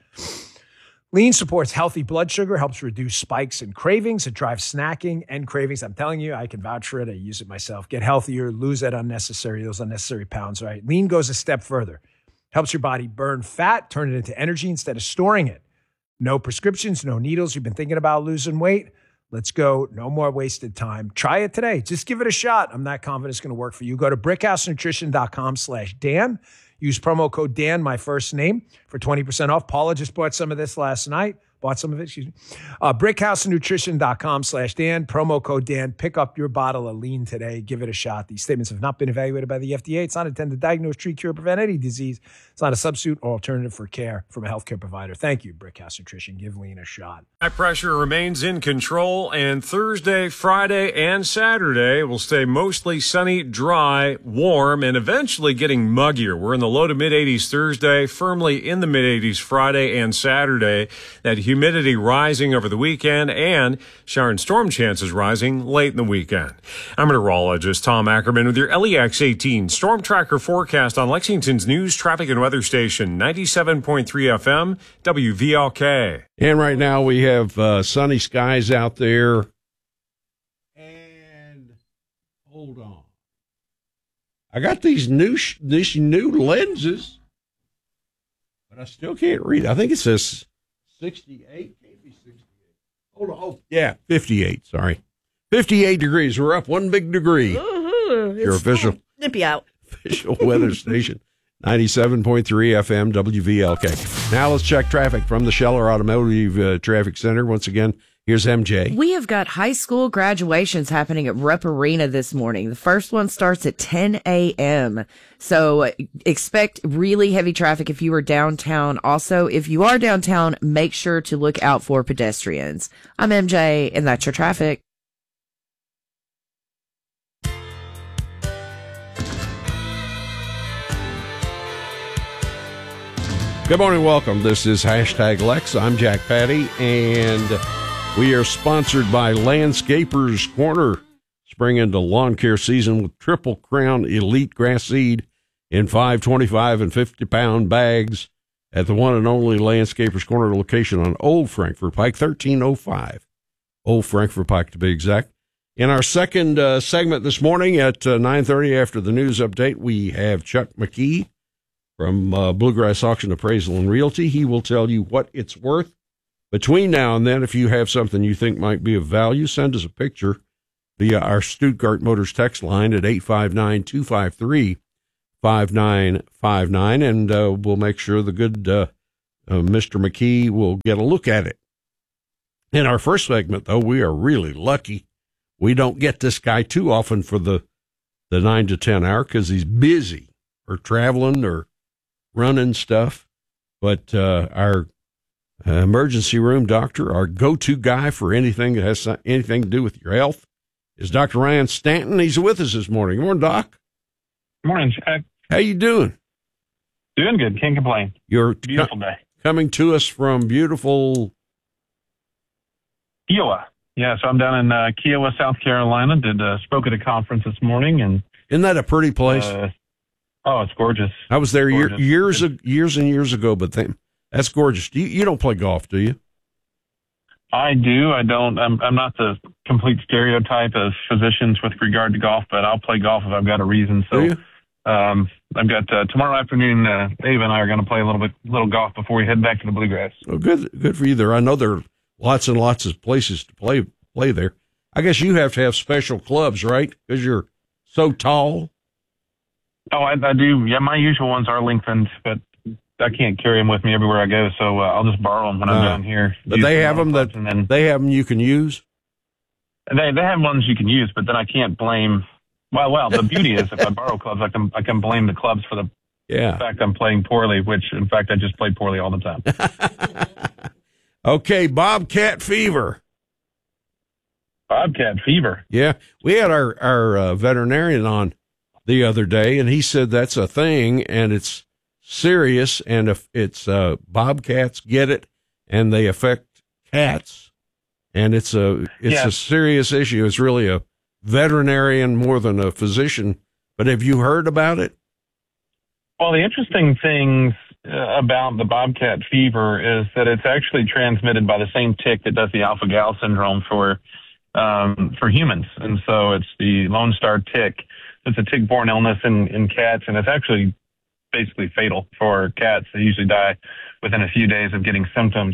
[SPEAKER 8] Lean supports healthy blood sugar, helps reduce spikes and cravings. It drives snacking and cravings. I'm telling you, I can vouch for it. I use it myself. Get healthier, lose that unnecessary, those unnecessary pounds, right? Lean goes a step further. Helps your body burn fat, turn it into energy instead of storing it. No prescriptions, no needles. You've been thinking about losing weight? Let's go. No more wasted time. Try it today. Just give it a shot. I'm not confident it's going to work for you. Go to brickhousenutrition.com slash Dan. Use promo code Dan, my first name, for twenty percent off. Paula just bought some of this last night. Bought some of it, excuse me. Uh, brickhousenutrition.com slash Dan. Promo code Dan. Pick up your bottle of lean today. Give it a shot. These statements have not been evaluated by the F D A. It's not intended to diagnose, treat, cure, prevent any disease. It's not a substitute or alternative for care from a healthcare provider. Thank you, Brickhouse Nutrition. Give lean a shot.
[SPEAKER 9] High pressure remains in control, and Thursday, Friday, and Saturday will stay mostly sunny, dry, warm, and eventually getting muggier. We're in the low to mid eighties Thursday, firmly in the mid eighties Friday and Saturday. That humidity rising over the weekend, and shower and storm chances rising late in the weekend. I'm meteorologist Tom Ackerman with your L E X eighteen Storm Tracker forecast on Lexington's news, traffic, and weather station, ninety-seven point three F M, W V L K.
[SPEAKER 1] And right now we have uh, sunny skies out there. And hold on. I got these new, sh- these new lenses, but I still can't read. I think it says sixty-eight, can't be sixty-eight. Hold on. Oh, yeah, fifty-eight. Sorry. fifty-eight degrees. We're up one big degree.
[SPEAKER 10] Woo-hoo.
[SPEAKER 1] Your
[SPEAKER 10] It's
[SPEAKER 1] official,
[SPEAKER 10] nip you out.
[SPEAKER 1] official weather station, ninety-seven point three F M, W V L K. Now let's check traffic from the Scheller Automotive uh, Traffic Center. Once again, here's M J.
[SPEAKER 11] We have got high school graduations happening at Rupp Arena this morning. The first one starts at ten a.m. So expect really heavy traffic if you are downtown. Also, if you are downtown, make sure to look out for pedestrians. I'm M J, and that's your traffic.
[SPEAKER 1] Good morning, welcome. This is Hashtag Lex. I'm Jack Patty, and we are sponsored by Landscapers Corner. Spring into lawn care season with Triple Crown Elite Grass Seed in five, twenty-five, and fifty pound bags. at the one and only Landscapers Corner location on Old Frankfort Pike, thirteen oh five. Old Frankfort Pike, to be exact. In our second uh, segment this morning at uh, nine thirty after the news update, we have Chuck McKee from uh, Bluegrass Auction Appraisal and Realty. He will tell you what it's worth. Between now and then, if you have something you think might be of value, send us a picture via our Stuttgart Motors text line at eight five nine, two five three, five nine five nine, and uh, we'll make sure the good uh, uh, Mister McKee will get a look at it. In our first segment, though, we are really lucky. We don't get this guy too often for the, the nine to ten hour because he's busy or traveling or running stuff. But uh, our uh, emergency room doctor, our go-to guy for anything that has anything to do with your health, is Doctor Ryan Stanton. He's with us this morning. Good morning, Doc.
[SPEAKER 3] Good morning, Jack.
[SPEAKER 1] How you doing?
[SPEAKER 3] Doing good. Can't complain.
[SPEAKER 1] You're
[SPEAKER 3] beautiful
[SPEAKER 1] co-
[SPEAKER 3] day.
[SPEAKER 1] Coming to us from beautiful
[SPEAKER 3] Kiowa. Yeah, so I'm down in uh, Kiowa, South Carolina. Did uh, spoke at a conference this morning, and
[SPEAKER 1] isn't that a pretty place?
[SPEAKER 3] Uh, oh, it's gorgeous.
[SPEAKER 1] I was there year,
[SPEAKER 3] gorgeous.
[SPEAKER 1] years, ag- years and years ago, but they, that's gorgeous. Do you, you don't play golf, do you?
[SPEAKER 3] I do. I don't. I'm. I'm not the complete stereotype of physicians with regard to golf, but I'll play golf if I've got a reason. So, um, I've got uh, tomorrow afternoon. Uh, Dave and I are going to play a little bit, little golf before we head back to the Bluegrass.
[SPEAKER 1] Oh, good, good for you there. I know there are lots and lots of places to play play there. I guess you have to have special clubs, right? Because you're so tall.
[SPEAKER 3] Oh, I, I do. Yeah, my usual ones are lengthened, but I can't carry them with me everywhere I go, so uh, I'll just borrow them when I'm
[SPEAKER 1] uh,
[SPEAKER 3] down here.
[SPEAKER 1] But they have them that then, they have them you can use.
[SPEAKER 3] They they have ones you can use, but then I can't blame. Well, well, the beauty is if I borrow clubs, I can I can blame the clubs for the
[SPEAKER 1] yeah.
[SPEAKER 3] fact I'm playing poorly, which in fact I just play poorly all the time.
[SPEAKER 1] Okay, Bobcat fever.
[SPEAKER 3] Bobcat fever.
[SPEAKER 1] Yeah, we had our our uh, veterinarian on the other day, and he said that's a thing, and it's serious, and if it's uh, bobcats get it, and they affect cats, and it's a it's
[SPEAKER 3] yeah.
[SPEAKER 1] a serious issue. It's really a veterinarian more than a physician. But have you heard about it?
[SPEAKER 3] Well, the interesting things uh, about the bobcat fever is that it's actually transmitted by the same tick that does the alpha-gal syndrome for um, for humans, and so it's the Lone Star tick. It's a tick-borne illness in, in cats, and it's actually basically fatal for cats. They usually die within a few days of getting symptoms.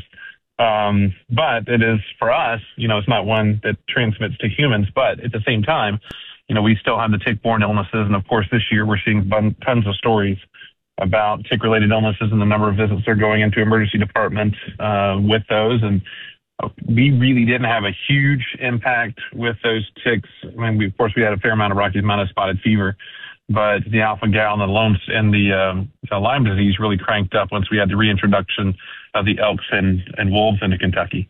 [SPEAKER 3] Um, but it is for us, you know, it's not one that transmits to humans, but at the same time, you know, we still have the tick-borne illnesses. And of course, this year we're seeing tons of stories about tick-related illnesses and the number of visits that are going into emergency departments uh, with those. And we really didn't have a huge impact with those ticks. I mean, we, of course, we had a fair amount of Rocky Mountain spotted fever, but the alpha-gal and the Lone and the, um, the Lyme disease really cranked up once we had the reintroduction of the elks and, and wolves into Kentucky.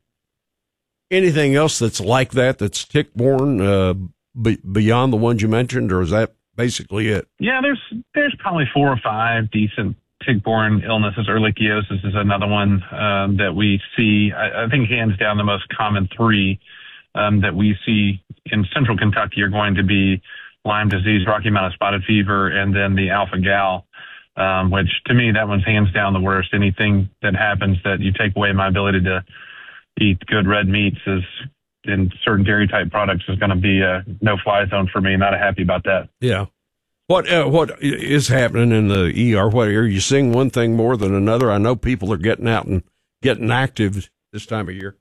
[SPEAKER 1] Anything else that's like that, that's tick-borne uh, b- beyond the ones you mentioned, or is that basically it?
[SPEAKER 3] Yeah, there's there's probably four or five decent tick-borne illnesses. Ehrlichiosis is another one um, that we see. I, I think hands down the most common three um, that we see in central Kentucky are going to be Lyme disease, Rocky Mountain spotted fever, and then the alpha-gal, um, which to me, that one's hands down the worst. Anything that happens that you take away my ability to eat good red meats is in certain dairy type products is going to be a no-fly zone for me. Not happy about that.
[SPEAKER 1] Yeah. What uh, what is happening in the E R? What are you seeing one thing more than another? I know people are getting out and getting active this time of year.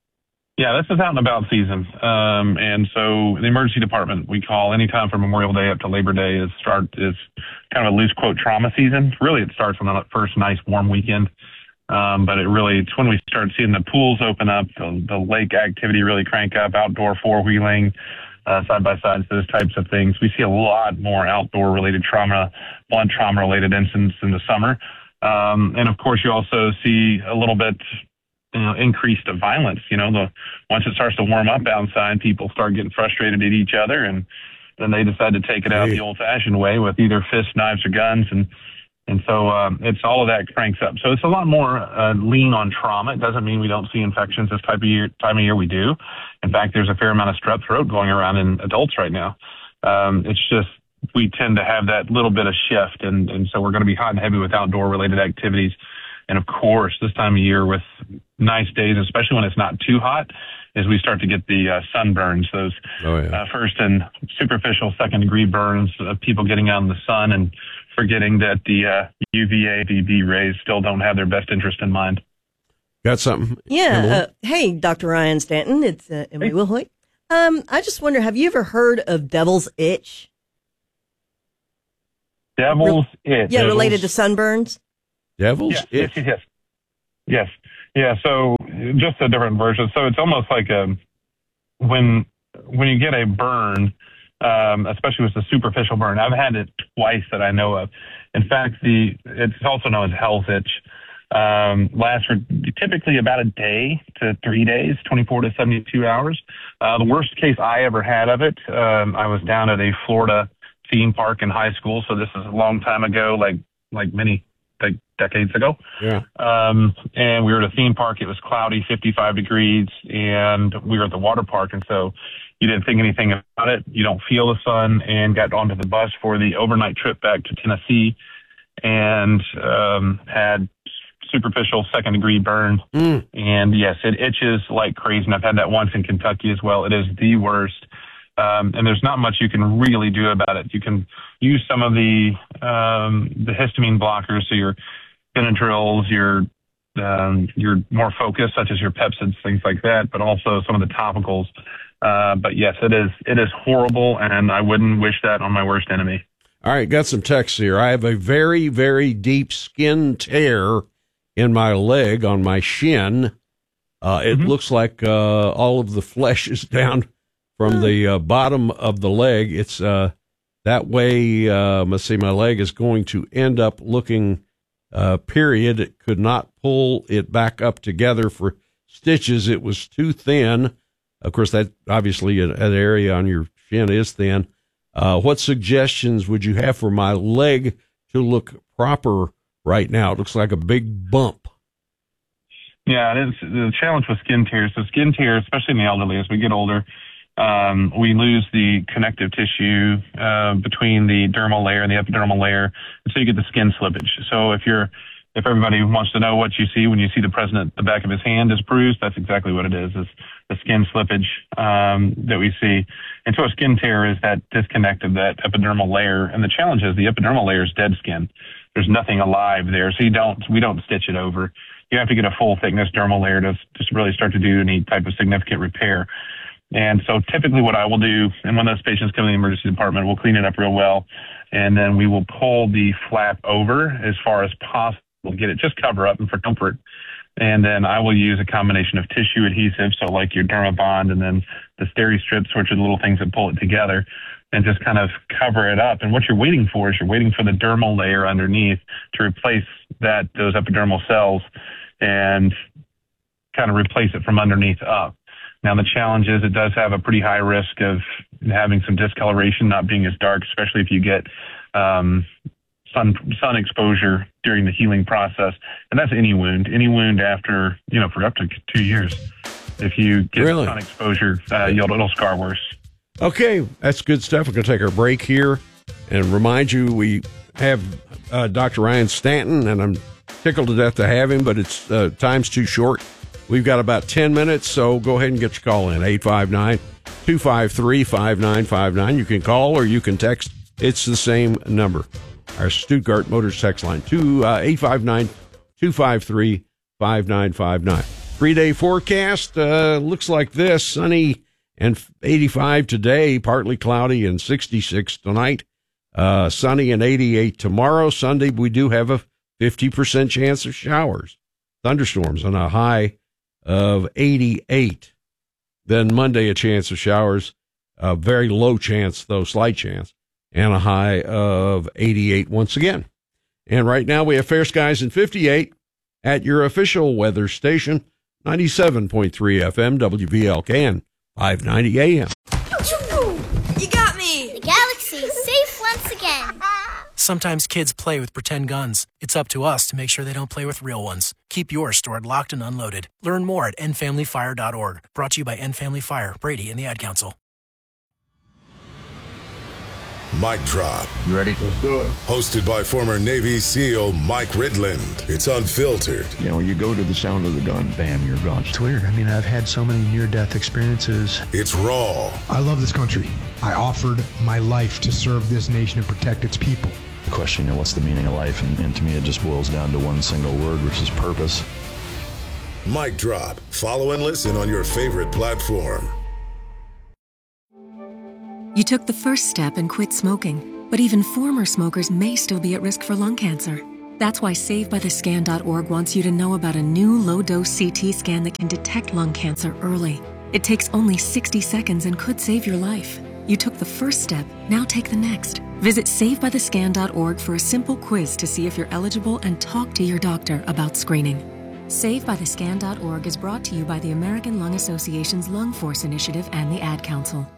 [SPEAKER 3] Yeah, this is out and about season. Um, and so the emergency department we call anytime from Memorial Day up to Labor Day is start is kind of a loose quote trauma season. Really, it starts on the first nice warm weekend. Um, but it really, it's when we start seeing the pools open up, the, the lake activity really crank up, outdoor four-wheeling, uh, side-by-sides, those types of things. We see a lot more outdoor-related trauma, blunt trauma-related incidents in the summer. Um, and, of course, you also see a little bit you know, increased of violence. You know, the once it starts to warm up outside, people start getting frustrated at each other, and then they decide to take it out the old-fashioned way with either fists, knives, or guns, and And so um, it's all of that cranks up. So it's a lot more uh, lean on trauma. It doesn't mean we don't see infections this type of year, time of year. We do. In fact, there's a fair amount of strep throat going around in adults right now. Um, it's just we tend to have that little bit of shift, and, and so we're going to be hot and heavy with outdoor-related activities And of course, this time of year with nice days, especially when it's not too hot, is we start to get the uh, sunburns, those
[SPEAKER 1] oh, yeah.
[SPEAKER 3] uh, first and superficial second degree burns of people getting out in the sun and forgetting that the uh, U V A, U V B rays still don't have their best interest in mind.
[SPEAKER 1] Got something?
[SPEAKER 10] Yeah. Uh, hey, Doctor Ryan Stanton. It's uh, Emily hey. Wilhoit. Um, I just wonder, have you ever heard of devil's itch?
[SPEAKER 3] Devil's Re- itch.
[SPEAKER 10] Yeah,
[SPEAKER 3] devil's...
[SPEAKER 10] related to sunburns?
[SPEAKER 1] Devil's
[SPEAKER 3] yes,
[SPEAKER 1] itch?
[SPEAKER 3] Yes, yes, yes. Yeah, so just a different version. So it's almost like a, when when you get a burn, um, especially with the superficial burn. I've had it twice that I know of. In fact, the it's also known as hell's itch. Um, lasts for typically about a day to three days, twenty-four to seventy-two hours. Uh, the worst case I ever had of it, um, I was down at a Florida theme park in high school. So this is a long time ago, like like many like decades ago.
[SPEAKER 1] Yeah.
[SPEAKER 3] Um, and we were at a theme park. It was cloudy, fifty-five degrees, and we were at the water park. And so you didn't think anything about it. You don't feel the sun, and got onto the bus for the overnight trip back to Tennessee, and um, had superficial second degree burn.
[SPEAKER 1] Mm.
[SPEAKER 3] And yes, it itches like crazy. And I've had that once in Kentucky as well. It is the worst. Um, and there's not much you can really do about it. You can use some of the um, the histamine blockers, so your Benadryls, your um, your more focused, such as your Pepsids, things like that, but also some of the topicals. Uh, but yes, it is it is horrible, and I wouldn't wish that on my worst enemy.
[SPEAKER 1] All right, got some texts here. I have a very, very deep skin tear in my leg on my shin. Uh, it mm-hmm. looks like uh, all of the flesh is down from the uh, bottom of the leg. It's uh, that way. Uh, let's see, my leg is going to end up looking. Uh, period. It could not pull it back up together for stitches. It was too thin. Of course, that obviously an, an area on your shin is thin. Uh, what suggestions would you have for my leg to look proper right now? It looks like a big bump.
[SPEAKER 3] Yeah, it is the challenge with skin tears. So skin tears, especially in the elderly, as we get older, um, we lose the connective tissue uh, between the dermal layer and the epidermal layer, and so you get the skin slippage. So if you're, if everybody wants to know what you see when you see the president, the back of his hand is bruised, that's exactly what it is, is the skin slippage um, that we see. And so a skin tear is that disconnect of that epidermal layer. And the challenge is the epidermal layer is dead skin. There's nothing alive there, so you don't, we don't stitch it over. You have to get a full thickness dermal layer to just really start to do any type of significant repair. And so typically what I will do, and when those patients come to the emergency department, we'll clean it up real well, and then we will pull the flap over as far as possible, get it, just cover up and for comfort. And then I will use a combination of tissue adhesive, so like your Dermabond, and then the Steri strips, which are the little things that pull it together, and just kind of cover it up. And what you're waiting for is you're waiting for the dermal layer underneath to replace that, those epidermal cells, and kind of replace it from underneath up. Now, the challenge is it does have a pretty high risk of having some discoloration, not being as dark, especially if you get um, sun sun exposure during the healing process. And that's any wound, any wound after, you know, for up to two years. If you get really? sun exposure, uh, you'll, it'll scar worse.
[SPEAKER 1] Okay, that's good stuff. We're going to take our break here and remind you we have uh, Doctor Ryan Stanton, and I'm tickled to death to have him, but it's uh, time's too short. We've got about ten minutes, so go ahead and get your call in, eight five nine, two five three, five nine five nine. You can call or you can text. It's the same number. Our Stuttgart Motors text line, eight five nine, two five three, five nine five nine. Three-day forecast uh, looks like this. Sunny and eighty-five today, partly cloudy and sixty-six tonight. Uh, sunny and eighty-eight tomorrow. Sunday, we do have a fifty percent chance of showers, thunderstorms on a high of eighty-eight. Then Monday, a chance of showers, a very low chance, though slight chance, and a high of eighty-eight once again. And right now we have fair skies and fifty-eight at your official weather station, ninety-seven point three F M, W V L K and five ninety A M.
[SPEAKER 12] You got me! The galaxy's safe once again.
[SPEAKER 13] Sometimes kids play with pretend guns. It's up to us to make sure they don't play with real ones. Keep yours stored locked and unloaded. Learn more at end family fire dot org. Brought to you by End Family Fire, Brady, and the Ad Council.
[SPEAKER 14] Mic Drop.
[SPEAKER 15] You ready? Let's do it.
[SPEAKER 14] Hosted by former Navy SEAL Mike Ridland. It's unfiltered.
[SPEAKER 15] You know, you go to the sound of the gun, bam, you're gone.
[SPEAKER 16] It's weird. I mean, I've had so many near-death experiences.
[SPEAKER 14] It's raw.
[SPEAKER 17] I love this country. I offered my life to serve this nation and protect its people.
[SPEAKER 16] The question, you know, what's the meaning of life? And, and to me, it just boils down to one single word, which is purpose.
[SPEAKER 14] Mic Drop. Follow and listen on your favorite platform.
[SPEAKER 18] You took the first step and quit smoking, but even former smokers may still be at risk for lung cancer. That's why Save By The Scan dot org wants you to know about a new low-dose C T scan that can detect lung cancer early. It takes only sixty seconds and could save your life. You took the first step, now take the next. Visit Save By The Scan dot org for a simple quiz to see if you're eligible and talk to your doctor about screening. Save By The Scan dot org is brought to you by the American Lung Association's Lung Force Initiative and the Ad Council.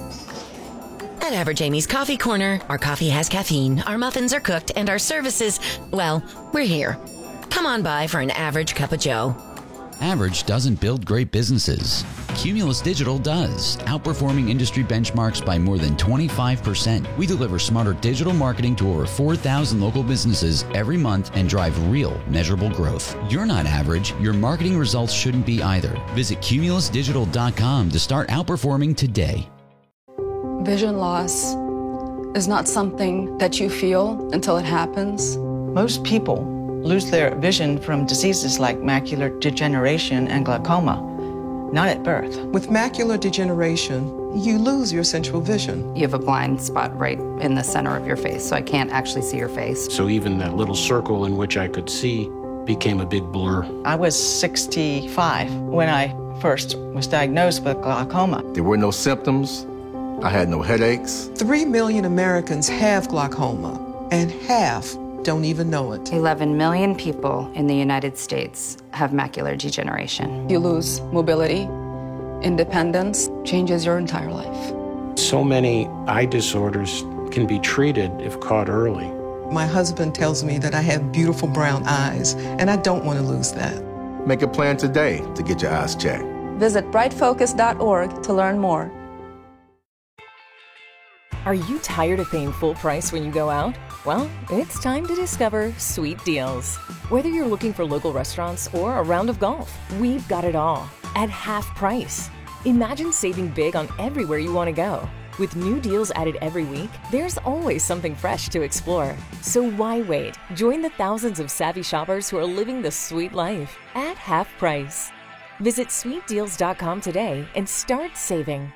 [SPEAKER 19] At Average Amy's Coffee Corner, our coffee has caffeine, our muffins are cooked, and our services, well, we're here. Come on by for an average cup of joe.
[SPEAKER 20] Average doesn't build great businesses. Cumulus Digital does, outperforming industry benchmarks by more than twenty-five percent. We deliver smarter digital marketing to over four thousand local businesses every month and drive real, measurable growth. You're not average. Your marketing results shouldn't be either. Visit cumulus digital dot com to start outperforming today.
[SPEAKER 21] Vision loss is not something that you feel until it happens.
[SPEAKER 22] Most people lose their vision from diseases like macular degeneration and glaucoma, not at birth.
[SPEAKER 23] With macular degeneration, you lose your central vision.
[SPEAKER 24] You have a blind spot right in the center of your face, so I can't actually see your face.
[SPEAKER 25] So even that little circle in which I could see became a big blur.
[SPEAKER 22] I was sixty-five when I first was diagnosed with glaucoma.
[SPEAKER 26] There were no symptoms. I had no headaches.
[SPEAKER 23] Three million Americans have glaucoma, and half don't even know it.
[SPEAKER 24] eleven million people in the United States have macular degeneration.
[SPEAKER 21] You lose mobility, independence, changes your entire life.
[SPEAKER 25] So many eye disorders can be treated if caught early.
[SPEAKER 23] My husband tells me that I have beautiful brown eyes, and I don't want to lose that.
[SPEAKER 26] Make a plan today to get your eyes checked.
[SPEAKER 21] Visit bright focus dot org to learn more.
[SPEAKER 30] Are you tired of paying full price when you go out? Well, it's time to discover Sweet Deals. Whether you're looking for local restaurants or a round of golf, we've got it all at half price. Imagine saving big on everywhere you want to go. With new deals added every week, there's always something fresh to explore. So why wait? Join the thousands of savvy shoppers who are living the sweet life at half price. Visit sweet deals dot com today and start saving.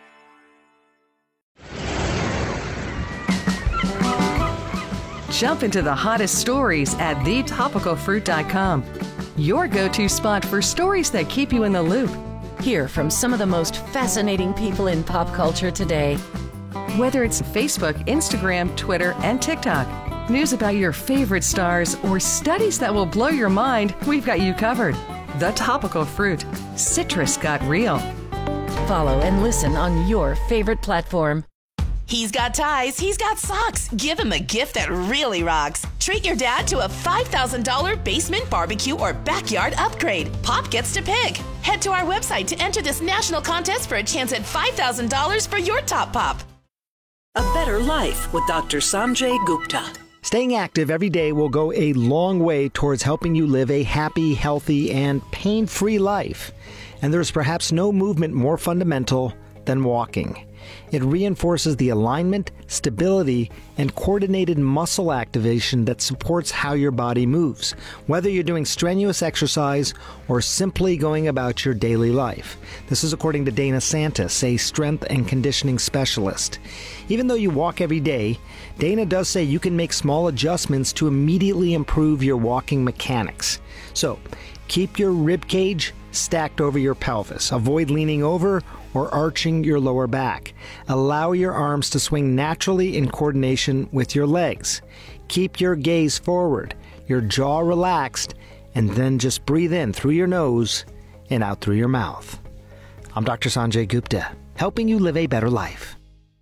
[SPEAKER 31] Jump into the hottest stories at the topical fruit dot com. Your go-to spot for stories that keep you in the loop.
[SPEAKER 19] Hear from some of the most fascinating people in pop culture today.
[SPEAKER 31] Whether it's Facebook, Instagram, Twitter, and TikTok, news about your favorite stars, or studies that will blow your mind, we've got you covered. The Topical Fruit. Citrus got real.
[SPEAKER 19] Follow and listen on your favorite platform.
[SPEAKER 32] He's got ties, he's got socks. Give him a gift that really rocks. Treat your dad to a five thousand dollars basement barbecue or backyard upgrade. Pop gets to pick. Head to our website to enter this national contest for a chance at five thousand dollars for your top pop.
[SPEAKER 33] A better life with Doctor Sanjay Gupta.
[SPEAKER 38] Staying active every day will go a long way towards helping you live a happy, healthy, and pain-free life. And there's perhaps no movement more fundamental than walking. It reinforces the alignment, stability, and coordinated muscle activation that supports how your body moves, whether you're doing strenuous exercise or simply going about your daily life. This is according to Dana Santis, a strength and conditioning specialist. Even though you walk every day, Dana does say you can make small adjustments to immediately improve your walking mechanics. So, keep your rib cage stacked over your pelvis. Avoid leaning over or arching your lower back. Allow your arms to swing naturally in coordination with your legs. Keep your gaze forward, your jaw relaxed, and then just breathe in through your nose and out through your mouth. I'm Doctor Sanjay Gupta, helping you live a better life.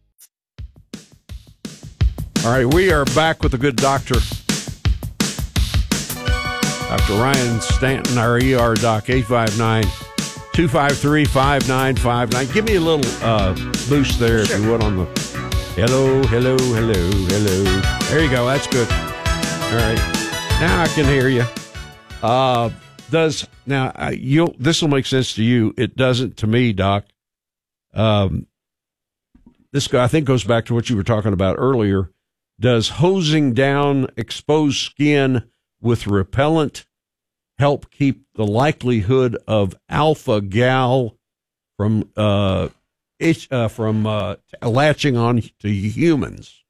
[SPEAKER 1] All right, we are back with the good doctor. Doctor Ryan Stanton, our E R doc, eight five nine, two five three, five nine five nine. Give me a little uh, boost there, sure, if you would, on the Hello, hello, hello, hello. There you go. That's good. All right. Now I can hear you. Uh, does now uh, you? This will make sense to you. It doesn't to me, Doc. Um, this guy I think goes back to what you were talking about earlier. Does hosing down exposed skin with repellent help keep the likelihood of alpha gal from uh, itch, uh from uh, latching on to humans?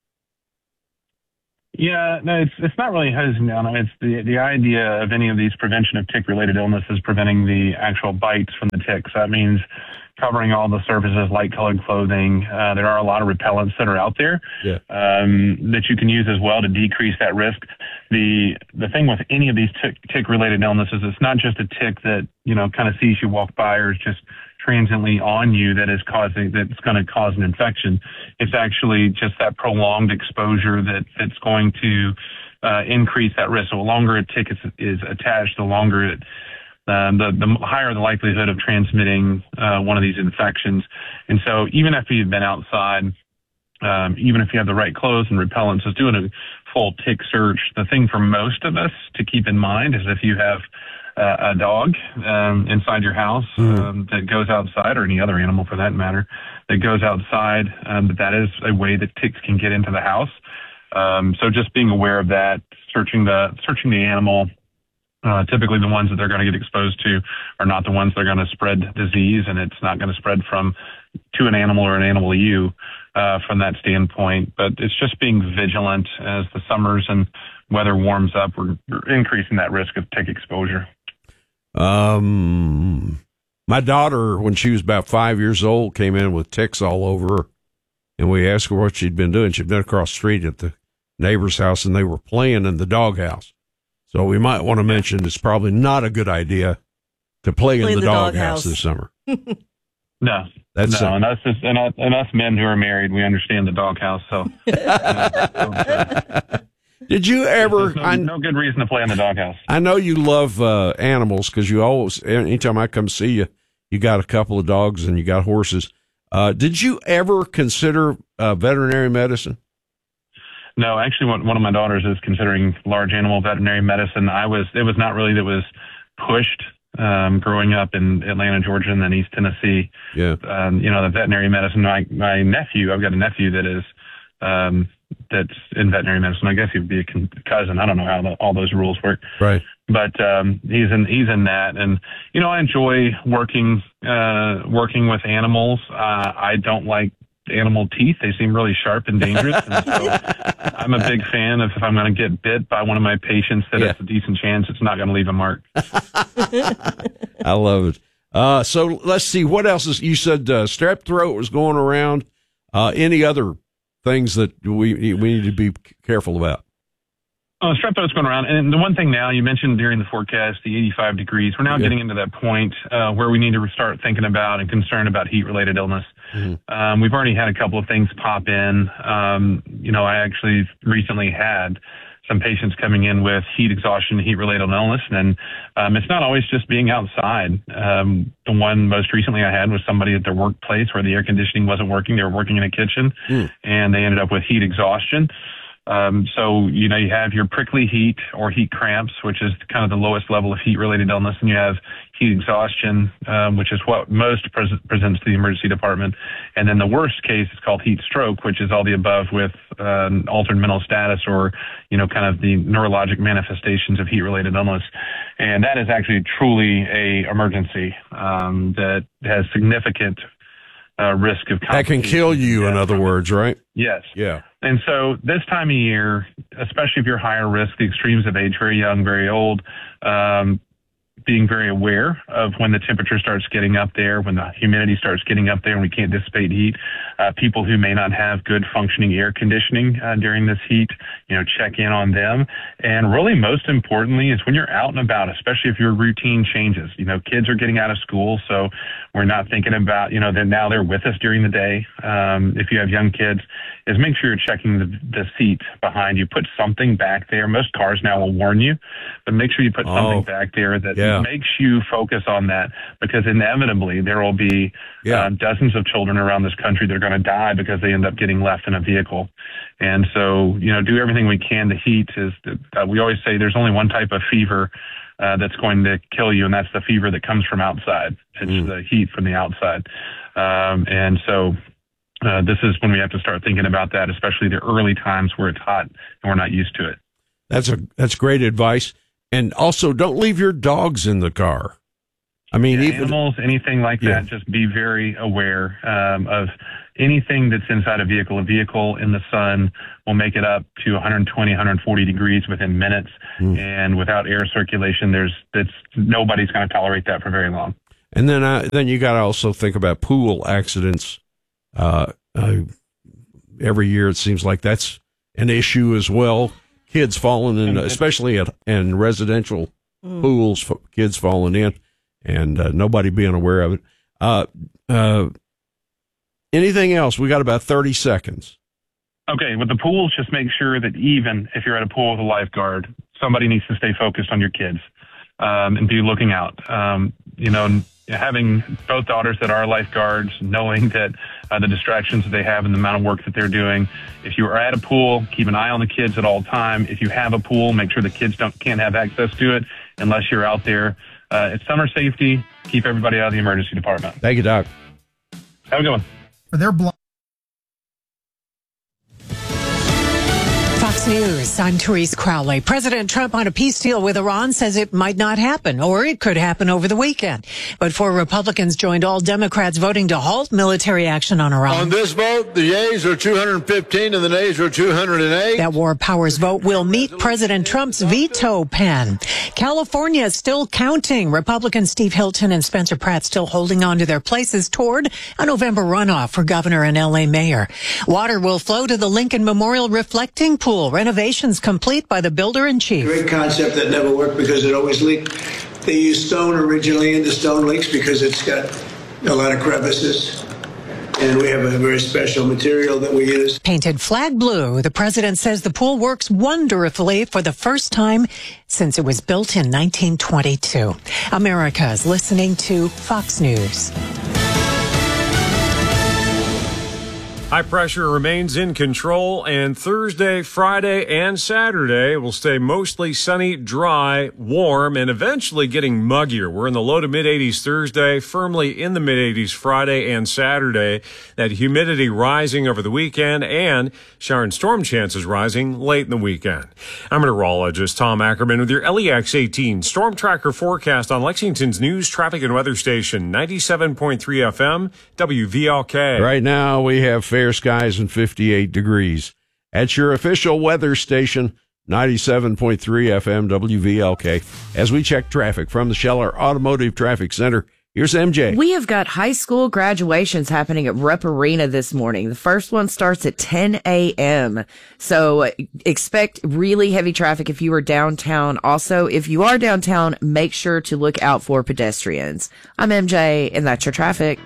[SPEAKER 2] Yeah, no, it's it's not really hosing down. I mean, it's the the idea of any of these prevention of tick-related illnesses preventing the actual bites from the ticks. That means covering all the surfaces, light-colored clothing. Uh, there are a lot of repellents that are out there
[SPEAKER 1] yeah.
[SPEAKER 2] um, that you can use as well to decrease that risk. The the thing with any of these tick, tick-related illnesses, it's not just a tick that, you know, kind of sees you walk by or is just transiently on you that is causing, that's going to cause an infection. It's actually just that prolonged exposure that that's going to uh, increase that risk. So the longer a tick is, is attached, the longer it Um, the, the higher the likelihood of transmitting uh, one of these infections. And so even if you've been outside, um, even if you have the right clothes and repellents, just doing a full tick search. The thing for most of us to keep in mind is if you have uh, a dog um, inside your house mm. um, that goes outside, or any other animal for that matter, that goes outside, um, that is a way that ticks can get into the house. Um, so just being aware of that, searching the searching the animal. Uh, typically the ones that they're going to get exposed to are not the ones that are going to spread disease, and it's not going to spread from to an animal or an animal to you uh, from that standpoint. But it's just being vigilant as the summers and weather warms up. We're, we're increasing that risk of tick exposure.
[SPEAKER 1] Um, my daughter, when she was about five years old, came in with ticks all over her, and we asked her what she'd been doing. She'd been across the street at the neighbor's house, and they were playing in the doghouse. So we might want to mention it's probably not a good idea to play, play in the, the doghouse dog this summer.
[SPEAKER 2] No,
[SPEAKER 1] that's
[SPEAKER 2] no,
[SPEAKER 1] a,
[SPEAKER 2] and us, just, and, us, and us men who are married, we understand the doghouse. So,
[SPEAKER 1] did you ever?
[SPEAKER 2] No,
[SPEAKER 1] I,
[SPEAKER 2] no good reason to play in the doghouse.
[SPEAKER 1] I know you love uh, animals because you always, anytime I come see you, you got a couple of dogs and you got horses. Uh, did you ever consider uh, veterinary medicine?
[SPEAKER 2] No, actually, one, one of my daughters is considering large animal veterinary medicine. I was, it was not really that was pushed um, growing up in Atlanta, Georgia, and then East Tennessee.
[SPEAKER 1] Yeah.
[SPEAKER 2] Um, you know, the veterinary medicine. My my nephew, I've got a nephew that is um, that's in veterinary medicine. I guess he would be a cousin. I don't know how the, all those rules work.
[SPEAKER 1] Right.
[SPEAKER 2] But um, he's in he's in that, and you know, I enjoy working uh, working with animals. Uh, I don't like animal teeth. They seem really sharp and dangerous. And so I'm a big fan of if I'm going to get bit by one of my patients that yeah. it's a decent chance it's not going to leave a mark.
[SPEAKER 1] I love it. Uh, so let's see what else is, you said uh, strep throat was going around. Uh, any other things that we, we need to be careful about?
[SPEAKER 2] Oh, strep throat's going around. And the one thing now, you mentioned during the forecast, the eighty-five degrees, we're now yeah. getting into that point uh, where we need to start thinking about and concerned about heat-related illness. Mm-hmm. Um, we've already had a couple of things pop in. Um, you know, I actually recently had some patients coming in with heat exhaustion, heat-related illness, and um, it's not always just being outside. Um, the one most recently I had was somebody at their workplace where the air conditioning wasn't working. They were working in a kitchen, mm. and they ended up with heat exhaustion. Um, so, you know, you have your prickly heat or heat cramps, which is kind of the lowest level of heat-related illness, and you have heat exhaustion, um, which is what most pres- presents to the emergency department. And then the worst case is called heat stroke, which is all the above with uh, altered mental status or, you know, kind of the neurologic manifestations of heat-related illness. And that is actually truly a emergency um, that has significant Uh, risk of
[SPEAKER 1] that can kill you, yeah. in other words, right?
[SPEAKER 2] Yes.
[SPEAKER 1] Yeah.
[SPEAKER 2] And so this time of year, especially if you're higher risk, the extremes of age, very young, very old, um, being very aware of when the temperature starts getting up there, when the humidity starts getting up there and we can't dissipate heat. Uh, people who may not have good functioning air conditioning uh, during this heat, you know, check in on them. And really most importantly is when you're out and about, especially if your routine changes. You know, kids are getting out of school, so we're not thinking about, you know, that now they're with us during the day. Um, if you have young kids, is make sure you're checking the, the seat behind you. Put something back there. Most cars now will warn you, but make sure you put something
[SPEAKER 1] oh,
[SPEAKER 2] back there that
[SPEAKER 1] yes. Yeah.
[SPEAKER 2] makes you focus on that, because inevitably there will be
[SPEAKER 1] Yeah.
[SPEAKER 2] uh, dozens of children around this country that are going to die because they end up getting left in a vehicle. And so, you know, do everything we can. The heat is, uh, we always say there's only one type of fever uh, that's going to kill you, and that's the fever that comes from outside. It's
[SPEAKER 1] Mm.
[SPEAKER 2] the heat from the outside. Um, and so uh, this is when we have to start thinking about that, especially the early times where it's hot and we're not used to it.
[SPEAKER 1] That's a that's great advice. And also, don't leave your dogs in the car. I mean,
[SPEAKER 2] Yeah,
[SPEAKER 1] even
[SPEAKER 2] animals, anything like
[SPEAKER 1] Yeah.
[SPEAKER 2] that, just be very aware um, of anything that's inside a vehicle. A vehicle in the sun will make it up to one twenty, one forty degrees within minutes.
[SPEAKER 1] Mm.
[SPEAKER 2] And without air circulation, there's that's nobody's going to tolerate that for very long.
[SPEAKER 1] And then, uh, then you got to also think about pool accidents. Uh, uh, every year, it seems like that's an issue as well. Kids falling in, especially at in residential
[SPEAKER 3] Mm.
[SPEAKER 1] pools, f- kids falling in, and uh, nobody being aware of it. Uh, uh, anything else? We got about thirty seconds.
[SPEAKER 2] Okay, with the pools, just make sure that even if you're at a pool with a lifeguard, somebody needs to stay focused on your kids um, and be looking out. Um, you know, having both daughters that are lifeguards, knowing that uh, the distractions that they have and the amount of work that they're doing. If you are at a pool, keep an eye on the kids at all time. If you have a pool, make sure the kids don't can't have access to it unless you're out there. Uh, it's summer safety. Keep everybody out of the emergency department.
[SPEAKER 1] Thank you, Doc.
[SPEAKER 2] Have a good one.
[SPEAKER 17] For their bl-
[SPEAKER 3] Fox News, I'm Therese Crowley. President Trump on a peace deal with Iran says it might not happen, or it could happen over the weekend. But four Republicans joined all Democrats voting to halt military action on Iran.
[SPEAKER 4] On this vote, the yeas are two hundred fifteen and the nays are two hundred eight.
[SPEAKER 3] That war powers vote will meet President Trump's veto pen. California is still counting. Republicans Steve Hilton and Spencer Pratt still holding on to their places toward a November runoff for governor and L A mayor. Water will flow to the Lincoln Memorial reflecting pool. Renovations complete by the builder-in-chief.
[SPEAKER 5] Great concept that never worked because it always leaked. They used stone originally, and the stone leaks because it's got a lot of crevices. And we have a very special material that we use.
[SPEAKER 3] Painted flag blue, the president says the pool works wonderfully for the first time since it was built in nineteen twenty-two. America is listening to Fox News.
[SPEAKER 6] High pressure remains in control, and Thursday, Friday, and Saturday will stay mostly sunny, dry, warm, and eventually getting muggier. We're in the low to mid eighties Thursday, firmly in the mid eighties Friday and Saturday. That humidity rising over the weekend, and shower and storm chances rising late in the weekend. I'm meteorologist Tom Ackerman with your L E X eighteen Storm Tracker forecast on Lexington's news, traffic, and weather station, ninety-seven point three F M, W V L K.
[SPEAKER 1] Right now, we have fair skies and fifty-eight degrees. At your official weather station, ninety-seven point three F M W V L K. As we check traffic from the Scheller Automotive Traffic Center, here's M J.
[SPEAKER 7] We have got high school graduations happening at Rupp Arena this morning. The first one starts at ten a.m. So expect really heavy traffic if you are downtown. Also, if you are downtown, make sure to look out for pedestrians. I'm M J, and that's your traffic.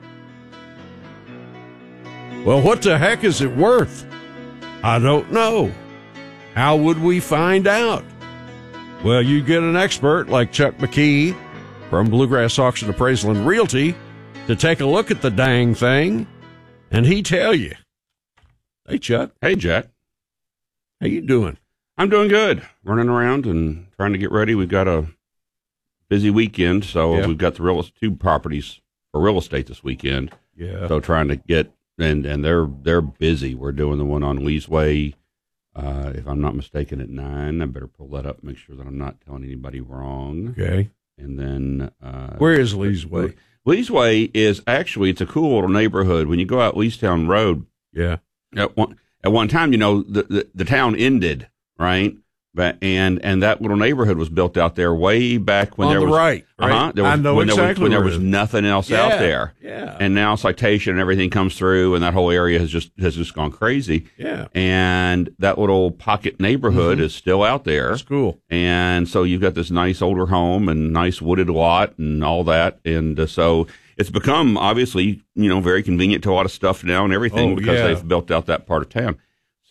[SPEAKER 1] Well, what the heck is it worth? I don't know. How would we find out? Well, you get an expert like Chuck McKee from Bluegrass Auction Appraisal and Realty to take a look at the dang thing, and he tell you. Hey, Chuck.
[SPEAKER 8] Hey, Jack.
[SPEAKER 1] How you doing?
[SPEAKER 8] I'm doing good. Running around and trying to get ready. We've got a busy weekend, so
[SPEAKER 1] Yeah.
[SPEAKER 8] we've got the real two properties for real estate this weekend.
[SPEAKER 1] Yeah.
[SPEAKER 8] So trying to get and and they're they're busy. We're doing the one on Lee's Way, uh, if I'm not mistaken, at nine. I better pull that up and make sure that I'm not telling anybody wrong.
[SPEAKER 1] Okay.
[SPEAKER 8] And then uh,
[SPEAKER 1] where is Lee's Way?
[SPEAKER 8] Lee's Way is actually it's a cool little neighborhood. When you go out Leestown Road,
[SPEAKER 1] yeah.
[SPEAKER 8] At one at one time, you know, the the, the town ended, right? But and and that little neighborhood was built out there way back when
[SPEAKER 1] on
[SPEAKER 8] there
[SPEAKER 1] the
[SPEAKER 8] was
[SPEAKER 1] right. right.
[SPEAKER 8] Uh-huh, there was,
[SPEAKER 1] I know
[SPEAKER 8] when
[SPEAKER 1] exactly
[SPEAKER 8] there was, when there
[SPEAKER 1] where
[SPEAKER 8] was
[SPEAKER 1] it is.
[SPEAKER 8] nothing else
[SPEAKER 1] Yeah,
[SPEAKER 8] out there.
[SPEAKER 1] Yeah.
[SPEAKER 8] And now Citation and everything comes through, and that whole area has just has just gone crazy.
[SPEAKER 1] Yeah.
[SPEAKER 8] And that little pocket neighborhood
[SPEAKER 1] Mhm.
[SPEAKER 8] is still out there.
[SPEAKER 1] That's cool.
[SPEAKER 8] And so you've got this nice older home and nice wooded lot and all that, and uh, so it's become obviously you know very convenient to a lot of stuff now and everything
[SPEAKER 1] Oh,
[SPEAKER 8] because
[SPEAKER 1] yeah.
[SPEAKER 8] they've built out that part of town.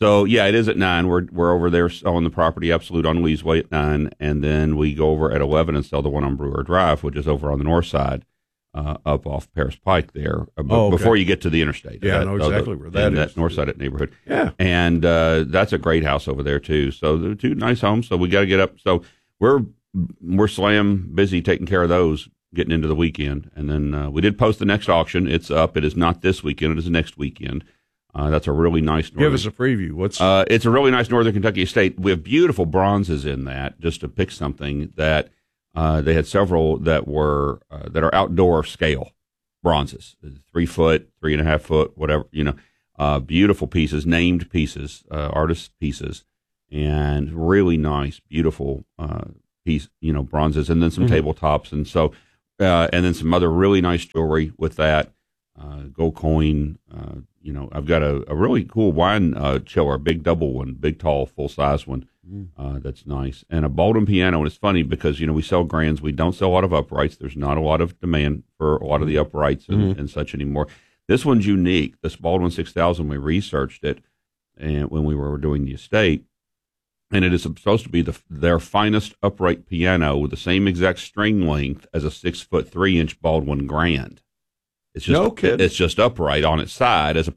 [SPEAKER 8] So yeah, it is at nine. We're we're over there selling the property Absolute on Leesway at nine, and then we go over at eleven and sell the one on Brewer Drive, which is over on the north side, uh, up off Paris Pike there, uh,
[SPEAKER 1] oh, okay.
[SPEAKER 8] before you get to the interstate.
[SPEAKER 1] Yeah,
[SPEAKER 8] that,
[SPEAKER 1] I know exactly
[SPEAKER 8] uh,
[SPEAKER 1] where that is.
[SPEAKER 8] That north side neighborhood.
[SPEAKER 1] Yeah,
[SPEAKER 8] and uh, that's a great house over there too. So the two nice homes. So we got to get up. So we're we're slam busy taking care of those, getting into the weekend, and then uh, we did post the next auction. It's up. It is not this weekend. It is next weekend. Uh, that's a really nice. Northern,
[SPEAKER 1] Give us a preview. What's
[SPEAKER 8] uh, it's a really nice Northern Kentucky estate. We have beautiful bronzes in that. Just to pick something that uh, they had several that were uh, that are outdoor scale bronzes, three foot, three and a half foot, whatever you know. Uh, beautiful pieces, named pieces, uh, artist pieces, and really nice, beautiful uh, piece. You know, bronzes, and then some mm-hmm. tabletops, and so uh, and then some other really nice jewelry with that. Uh, gold coin, uh, you know, I've got a, a really cool wine uh, chiller, big double one, big tall, full size one. Uh, that's nice. And a Baldwin piano. And it's funny because, you know, we sell grands. We don't sell a lot of uprights. There's not a lot of demand for a lot of the uprights and,
[SPEAKER 1] Mm-hmm.
[SPEAKER 8] and such anymore. This one's unique. This Baldwin six thousand, we researched it and when we were doing the estate. And it is supposed to be the, their finest upright piano with the same exact string length as a six foot three inch Baldwin Grand. It's just,
[SPEAKER 1] no kidding.
[SPEAKER 8] It's just upright on its side as a